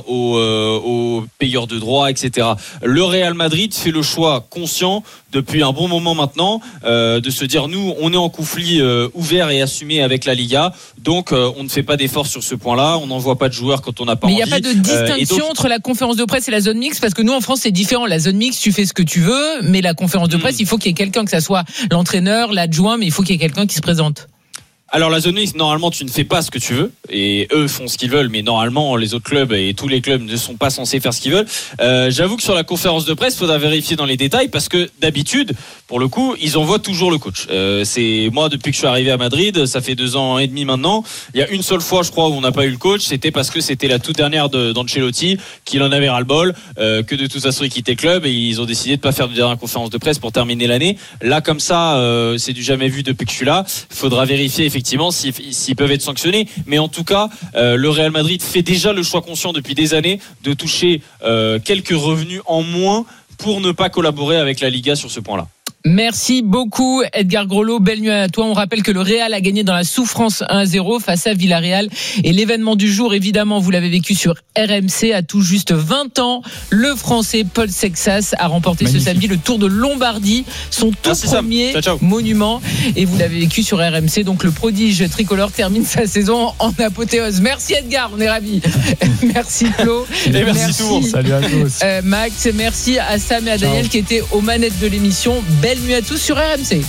aux payeurs de droits, etc. Le Real Madrid fait le choix conscient depuis un bon moment maintenant de se dire, nous, on est en conflit ouvert et assumé avec la Liga, donc on ne fait pas d'efforts sur ce point-là, on n'envoie pas de joueurs quand on n'a pas envie. Mais il n'y a pas de distinction entre la conférence de presse et la zone mixte, parce que nous en France c'est différent. La zone mixte, tu fais ce que tu veux, mais la conférence de presse, il faut qu'il y ait quelqu'un, que ça soit l'entraîneur, l'adjoint, mais il faut qu'il y ait quelqu'un qui se présente. Alors la zone mixte, normalement tu ne fais pas ce que tu veux, et eux font ce qu'ils veulent, mais normalement les autres clubs et tous les clubs ne sont pas censés faire ce qu'ils veulent. J'avoue que sur la conférence de presse, il faudra vérifier dans les détails, parce que d'habitude, pour le coup, ils envoient toujours le coach. C'est moi, depuis que je suis arrivé à Madrid, ça fait 2 ans et demi maintenant, il y a une seule fois je crois où on n'a pas eu le coach, c'était parce que c'était la toute dernière d'Ancelotti, qu'il en avait ras-le-bol, que de toute façon il quittait le club, et ils ont décidé de pas faire de dernière conférence de presse pour terminer l'année. Là comme ça, c'est du jamais vu depuis que je suis là. Il faudra vérifier effectivement s'ils peuvent être sanctionnés, mais en tout cas le Real Madrid fait déjà le choix conscient depuis des années de toucher quelques revenus en moins pour ne pas collaborer avec la Liga sur ce point-là. Merci beaucoup Edgar Grolot, belle nuit à toi. On rappelle que le Real a gagné dans la souffrance 1-0 face à Villarreal, et l'événement du jour, évidemment vous l'avez vécu sur RMC, à tout juste 20 ans, le Français Paul Sexas a remporté ce samedi le Tour de Lombardie, son tout premier monument, et vous l'avez vécu sur RMC. Donc le prodige tricolore termine sa saison en apothéose. Merci Edgar, on est ravis. Merci Flo, et merci tout le monde. Salut à tous. Max, merci à Sam et à Daniel qui étaient aux manettes de l'émission. Belle nuit à tous sur RMC.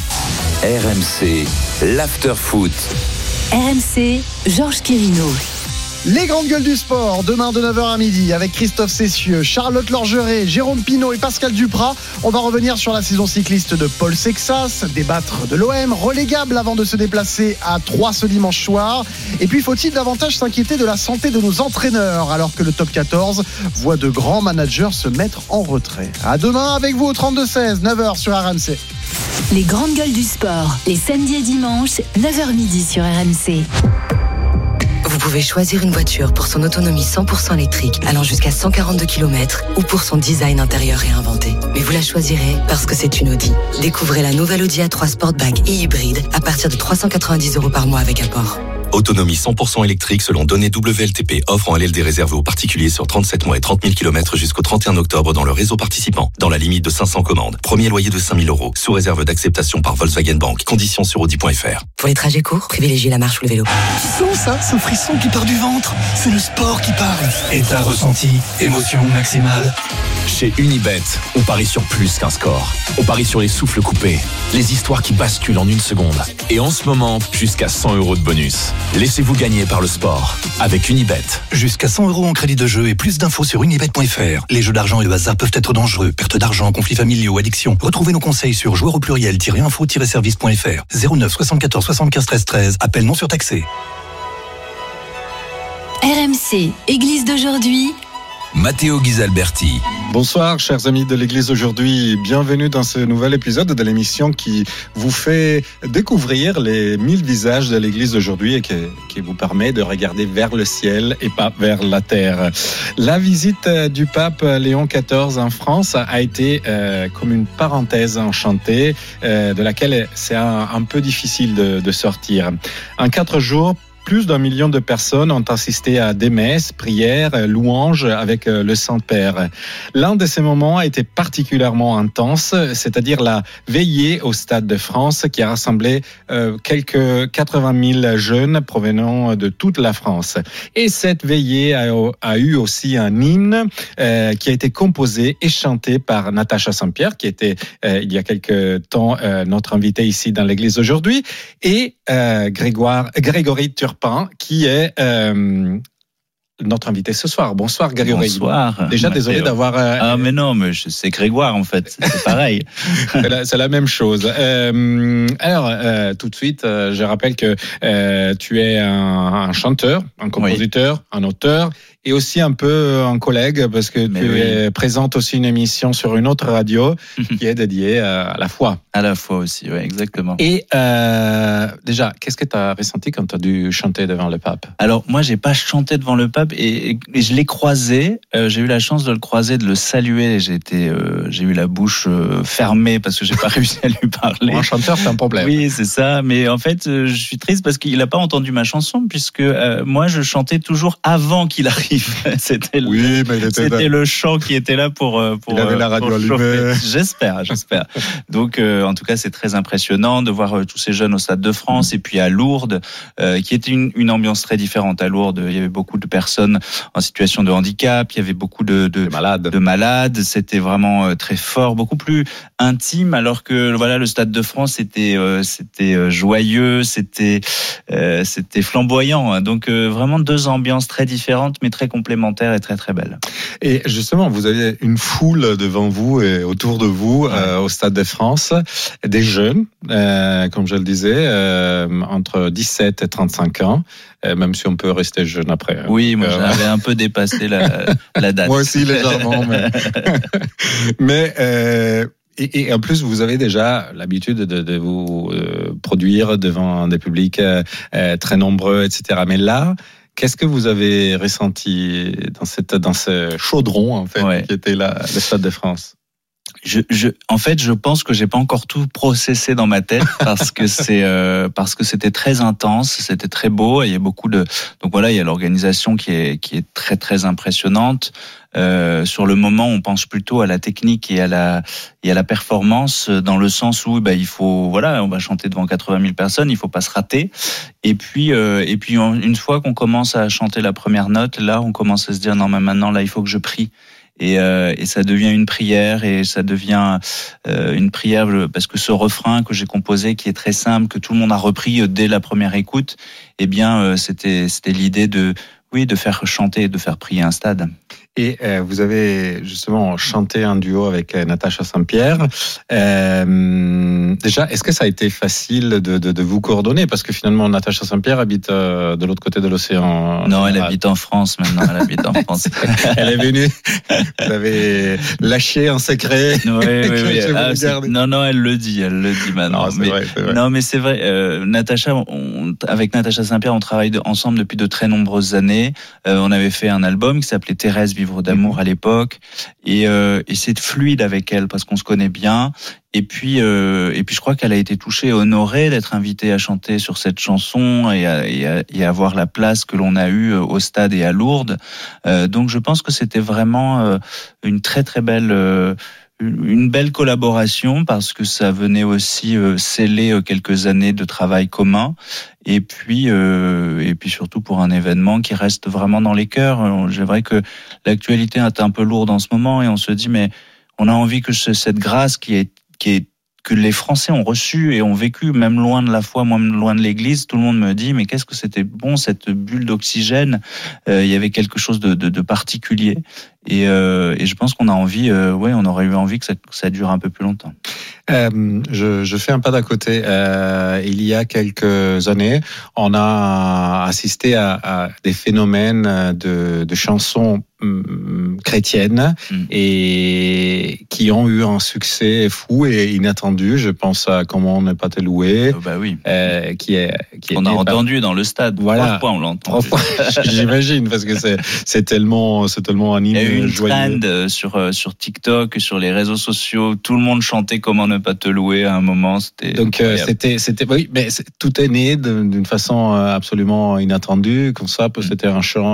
RMC, l'after-foot. RMC, Georges Quirino. Les grandes gueules du sport, demain de 9h à midi, avec Christophe Cessieux, Charlotte Lorgeret, Jérôme Pinault et Pascal Duprat. On va revenir sur la saison cycliste de Paul Sexas, débattre de l'OM, relégable avant de se déplacer à Troyes ce dimanche soir. Et puis, faut-il davantage s'inquiéter de la santé de nos entraîneurs, alors que le top 14 voit de grands managers se mettre en retrait. À demain avec vous au 32-16, 9h sur RMC. Les grandes gueules du sport, les samedis et dimanches, 9h midi sur RMC. Vous pouvez choisir une voiture pour son autonomie 100% électrique allant jusqu'à 142 km ou pour son design intérieur réinventé. Mais vous la choisirez parce que c'est une Audi. Découvrez la nouvelle Audi A3 Sportback et hybride à partir de 390 € par mois avec apport. Autonomie 100% électrique selon données WLTP. Offre en LLD réservée aux particuliers sur 37 mois et 30 000 km jusqu'au 31 octobre dans le réseau participant. Dans la limite de 500 commandes. Premier loyer de 5 000 €. Sous réserve d'acceptation par Volkswagen Bank. Conditions sur Audi.fr. Pour les trajets courts, privilégiez la marche ou le vélo. Tu sens ça, ce frisson qui part du ventre? C'est le sport qui parle. Et t'as ressenti émotion maximale. Chez Unibet, on parie sur plus qu'un score. On parie sur les souffles coupés, les histoires qui basculent en 1 seconde. Et en ce moment, jusqu'à 100 € de bonus. Laissez-vous gagner par le sport avec Unibet. Jusqu'à 100 € en crédit de jeu et plus d'infos sur unibet.fr. Les jeux d'argent et de hasard peuvent être dangereux. Perte d'argent, conflits familiaux, addiction. Retrouvez nos conseils sur joueurs-au-pluriel-info-service.fr. 09 74 75 13 13. Appel non surtaxé. RMC, Église d'aujourd'hui. Matteo Ghisalberti. Bonsoir chers amis de l'Église aujourd'hui, bienvenue dans ce nouvel épisode de l'émission qui vous fait découvrir les 1000 visages de l'Église d'aujourd'hui et qui vous permet de regarder vers le ciel et pas vers la terre. La visite du pape Léon XIV en France a été comme une parenthèse enchantée de laquelle c'est un peu difficile de sortir. En 4 jours, plus d'1 million de personnes ont assisté à des messes, prières, louanges avec le Saint-Père. L'un de ces moments a été particulièrement intense, c'est-à-dire la veillée au Stade de France qui a rassemblé quelques 80 000 jeunes provenant de toute la France. Et cette veillée a eu aussi un hymne qui a été composé et chanté par Natacha Saint-Pierre, qui était il y a quelque temps notre invité ici dans l'église aujourd'hui, et Grégory Turpin, qui est notre invité ce soir. Bonsoir Grégory. Bonsoir. Déjà désolé d'avoir... Ah mais non, mais c'est Grégoire en fait, c'est pareil. C'est la même chose. Alors, tout de suite, je rappelle que tu es un chanteur, un compositeur, un auteur, et aussi un peu un collègue, parce que tu présentes aussi une émission sur une autre radio qui est dédiée à la foi. À la foi aussi, oui, exactement. Et déjà, qu'est-ce que tu as ressenti quand tu as dû chanter devant le pape ? Alors, moi, j'ai pas chanté devant le pape et je l'ai croisé. J'ai eu la chance de le croiser, de le saluer. J'ai eu la bouche fermée parce que j'ai pas réussi à lui parler. Pour un chanteur, c'est un problème. Oui, c'est ça. Mais en fait, je suis triste parce qu'il a pas entendu ma chanson, puisque moi, je chantais toujours avant qu'il arrive. C'était le chant qui était là pour il avait la radio allumée. J'espère. Donc en tout cas c'est très impressionnant de voir tous ces jeunes au Stade de France et puis à Lourdes qui était une ambiance très différente. À Lourdes il y avait beaucoup de personnes en situation de handicap, il y avait beaucoup de malades. C'était vraiment très fort, beaucoup plus intime, alors que voilà, le Stade de France c'était joyeux, c'était flamboyant. Donc vraiment 2 ambiances très différentes mais très complémentaires et très très belles. Et justement, vous avez une foule devant vous et autour de vous au Stade de France, des jeunes, comme je le disais, entre 17 et 35 ans, même si on peut rester jeune après. Oui, moi j'avais un peu dépassé la date. Moi aussi légèrement, mais et en plus, vous avez déjà l'habitude de vous produire devant des publics très nombreux, etc. Mais là, qu'est-ce que vous avez ressenti dans ce chaudron en fait, qui était le Stade de France ? En fait, je pense que j'ai pas encore tout processé dans ma tête parce que c'était très intense, c'était très beau. Et il y a donc voilà, il y a l'organisation qui est très très impressionnante. Sur le moment, on pense plutôt à la technique et à la performance, dans le sens où il faut, voilà, on va chanter devant 80 000 personnes, il faut pas se rater. Et puis une fois qu'on commence à chanter la première note, là, on commence à se dire non, mais maintenant là, il faut que je prie. Et ça devient une prière, et ça devient une prière parce que ce refrain que j'ai composé, qui est très simple, que tout le monde a repris dès la première écoute, eh bien c'était l'idée de faire chanter et de faire prier un stade. Et vous avez justement chanté un duo avec Natacha Saint-Pierre. Déjà, est-ce que ça a été facile de vous coordonner ? Parce que finalement, Natacha Saint-Pierre habite de l'autre côté de l'océan. Non, elle habite en France maintenant. Elle habite en France. Elle est venue. Vous avez lâché en secret. Oui. Non, elle le dit maintenant. Non, c'est vrai. Non, mais c'est vrai. Avec Natacha Saint-Pierre, on travaille ensemble depuis de très nombreuses années. On avait fait un album qui s'appelait Thérèse Vivre d'amour à l'époque, et c'est fluide avec elle parce qu'on se connaît bien. Et puis je crois qu'elle a été touchée et honorée d'être invitée à chanter sur cette chanson et avoir la place que l'on a eue au Stade et à Lourdes. Donc je pense que c'était vraiment une très très belle une belle collaboration, parce que ça venait aussi sceller quelques années de travail commun, et puis surtout pour un événement qui reste vraiment dans les cœurs. C'est vrai que l'actualité est un peu lourde en ce moment, et on se dit mais on a envie que cette grâce que les Français ont reçu et ont vécu, même loin de la foi, même loin de l'Église, tout le monde me dit mais qu'est-ce que c'était bon cette bulle d'oxygène, il y avait quelque chose de particulier, Et je pense qu'on a envie, on aurait eu envie que ça dure un peu plus longtemps. Je fais un pas d'à côté. Il y a quelques années, on a assisté à des phénomènes de chansons chrétiennes et qui ont eu un succès fou et inattendu. Je pense à Comment ne pas te louer. Qui est on a entendu dans le stade. Voilà. 3 fois on l'a entendu. J'imagine parce que c'est tellement animé. Il y a eu une joyeux. trend sur TikTok, sur les réseaux sociaux. Tout le monde chantait Comment ne pas te louer à un moment. Donc c'était oui, mais tout est né d'une façon absolument inattendue. Comme ça, c'était un chant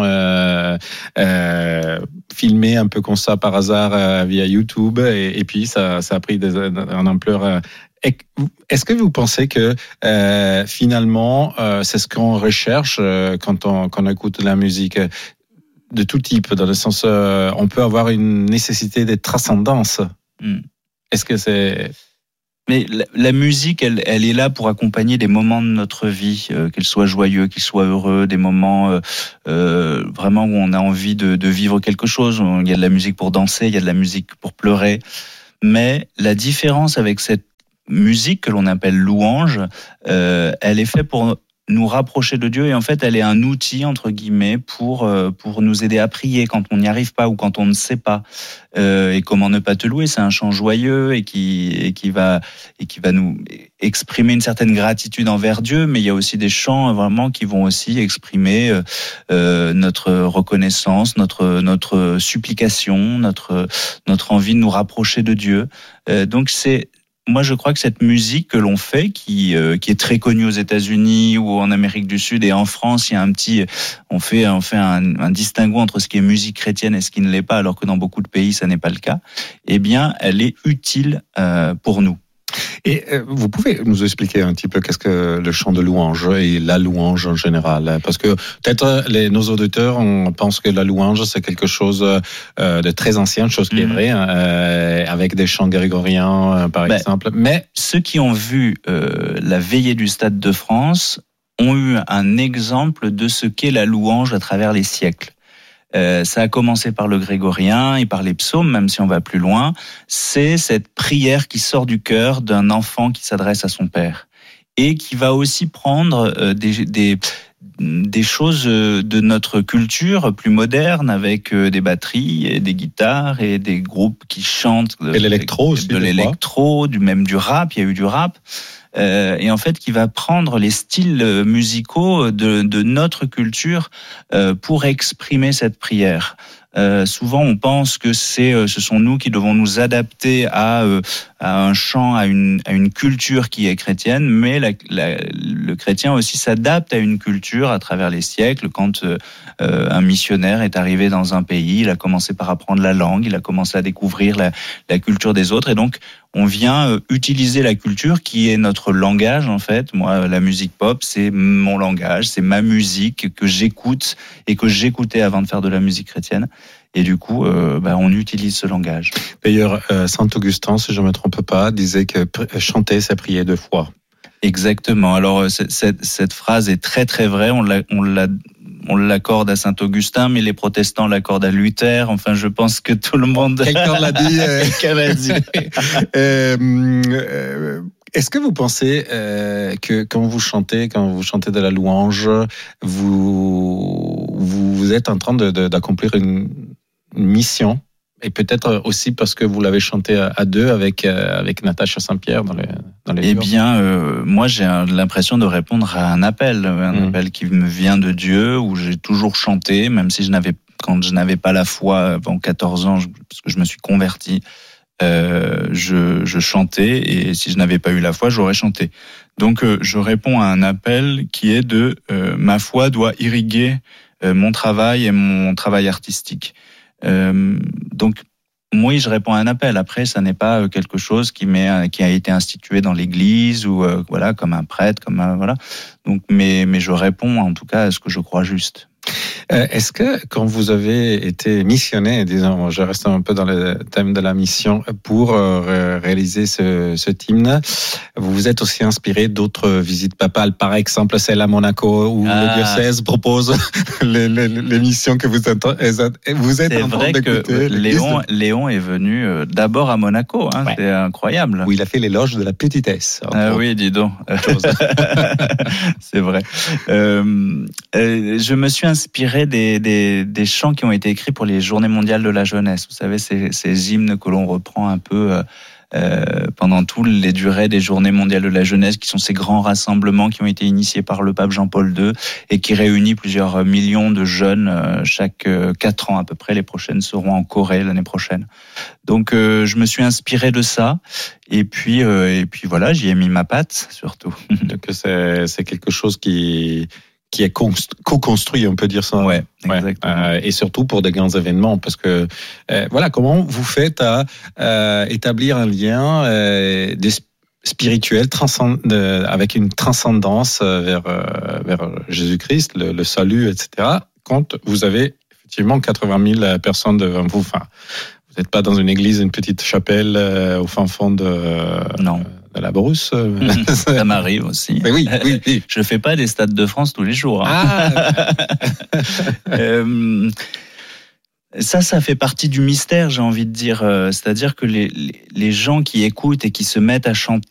filmé un peu comme ça par hasard via YouTube et puis ça a pris une ampleur. Est-ce que vous pensez que finalement c'est ce qu'on recherche quand on écoute de la musique de tout type, dans le sens on peut avoir une nécessité de transcendance. Est-ce que c'est... Mais la musique, elle est là pour accompagner des moments de notre vie, qu'ils soient joyeux, qu'ils soient heureux, des moments vraiment où on a envie de vivre quelque chose. Il y a de la musique pour danser, il y a de la musique pour pleurer. Mais la différence avec cette musique que l'on appelle louange, elle est faite pour nous rapprocher de Dieu et en fait elle est un outil entre guillemets pour nous aider à prier quand on n'y arrive pas ou quand on ne sait pas. Et Comment ne pas te louer, c'est un chant joyeux et qui va nous exprimer une certaine gratitude envers Dieu, mais il y a aussi des chants vraiment qui vont aussi exprimer notre reconnaissance, notre supplication, notre envie de nous rapprocher de Dieu. Donc moi, je crois que cette musique que l'on fait, qui est très connue aux États-Unis ou en Amérique du Sud et en France, il y a on fait un distinguo entre ce qui est musique chrétienne et ce qui ne l'est pas, alors que dans beaucoup de pays, ça n'est pas le cas. Eh bien, elle est utile pour nous. Et vous pouvez nous expliquer un petit peu qu'est-ce que le chant de louange et la louange en général? Parce que peut-être nos auditeurs, on pense que la louange, c'est quelque chose de très ancien, chose qui est vraie, avec des chants grégoriens, par exemple. Mais ceux qui ont vu la veillée du Stade de France ont eu un exemple de ce qu'est la louange à travers les siècles. Ça a commencé par le grégorien et par les psaumes, même si on va plus loin. C'est cette prière qui sort du cœur d'un enfant qui s'adresse à son père et qui va aussi prendre des choses de notre culture plus moderne avec des batteries et des guitares et des groupes qui chantent et l'électro aussi, de l'électro, même du rap. Il y a eu du rap. Et en fait qui va prendre les styles musicaux de notre culture pour exprimer cette prière. Souvent on pense que ce sont nous qui devons nous adapter à un chant, à une culture qui est chrétienne, mais le chrétien aussi s'adapte à une culture à travers les siècles. Quand un missionnaire est arrivé dans un pays, il a commencé par apprendre la langue, il a commencé à découvrir la culture des autres, et donc on vient utiliser la culture qui est notre langage en fait. Moi, la musique pop, c'est mon langage, c'est ma musique que j'écoute et que j'écoutais avant de faire de la musique chrétienne. Et du coup, on utilise ce langage. D'ailleurs, Saint Augustin, si je ne me trompe pas, disait que chanter, c'est prier 2 fois. Exactement. Alors, cette phrase est très très vraie. On l'accorde à Saint Augustin, mais les protestants l'accordent à Luther. Enfin, je pense que tout le monde... Quelqu'un l'a dit. Quelqu'un l'a dit. Est-ce que vous pensez que quand vous chantez de la louange, vous êtes en train d'accomplir une mission? Et peut-être aussi parce que vous l'avez chanté à 2 avec Natacha Saint-Pierre dans les Eh bien, moi j'ai l'impression de répondre à un appel appel qui me vient de Dieu, où j'ai toujours chanté, même si quand je n'avais pas la foi avant 14 ans, parce que je me suis converti, je chantais, et si je n'avais pas eu la foi, j'aurais chanté. Donc je réponds à un appel qui est ma foi doit irriguer mon travail et mon travail artistique. Donc oui, je réponds à un appel. Après, ça n'est pas quelque chose qui a été institué dans l'Église ou comme un prêtre, voilà. Donc, mais je réponds en tout cas à ce que je crois juste. Est-ce que quand vous avez été missionné, disons, je reste un peu dans le thème de la mission, pour réaliser ce hymne, vous vous êtes aussi inspiré d'autres visites papales, par exemple celle à Monaco où le diocèse propose les missions que vous êtes en train d'écouter. C'est vrai que Léon est venu d'abord à Monaco, hein, c'est incroyable. Où il a fait l'éloge de la petitesse. Oui, dis donc. C'est vrai. Je me suis inspiré des chants qui ont été écrits pour les Journées mondiales de la jeunesse. Vous savez, ces hymnes que l'on reprend un peu pendant toutes les durées des Journées mondiales de la jeunesse, qui sont ces grands rassemblements qui ont été initiés par le pape Jean-Paul II et qui réunissent plusieurs millions de jeunes chaque 4 ans à peu près. Les prochaines seront en Corée l'année prochaine. Donc je me suis inspiré de ça et puis voilà, j'y ai mis ma patte surtout. Donc c'est quelque chose qui est co-construit, on peut dire ça. Ouais, exactement. Et surtout pour des grands événements, parce que voilà, comment vous faites à établir un lien spirituel avec une transcendance vers Jésus-Christ, le salut, etc. Quand vous avez effectivement 80 000 personnes devant vous. Enfin, vous n'êtes pas dans une église, une petite chapelle au fin fond non. De la brousse. Ça m'arrive aussi. Mais oui. Je fais pas des stades de France tous les jours. Hein. Ça fait partie du mystère, j'ai envie de dire. C'est-à-dire que les gens qui écoutent et qui se mettent à chanter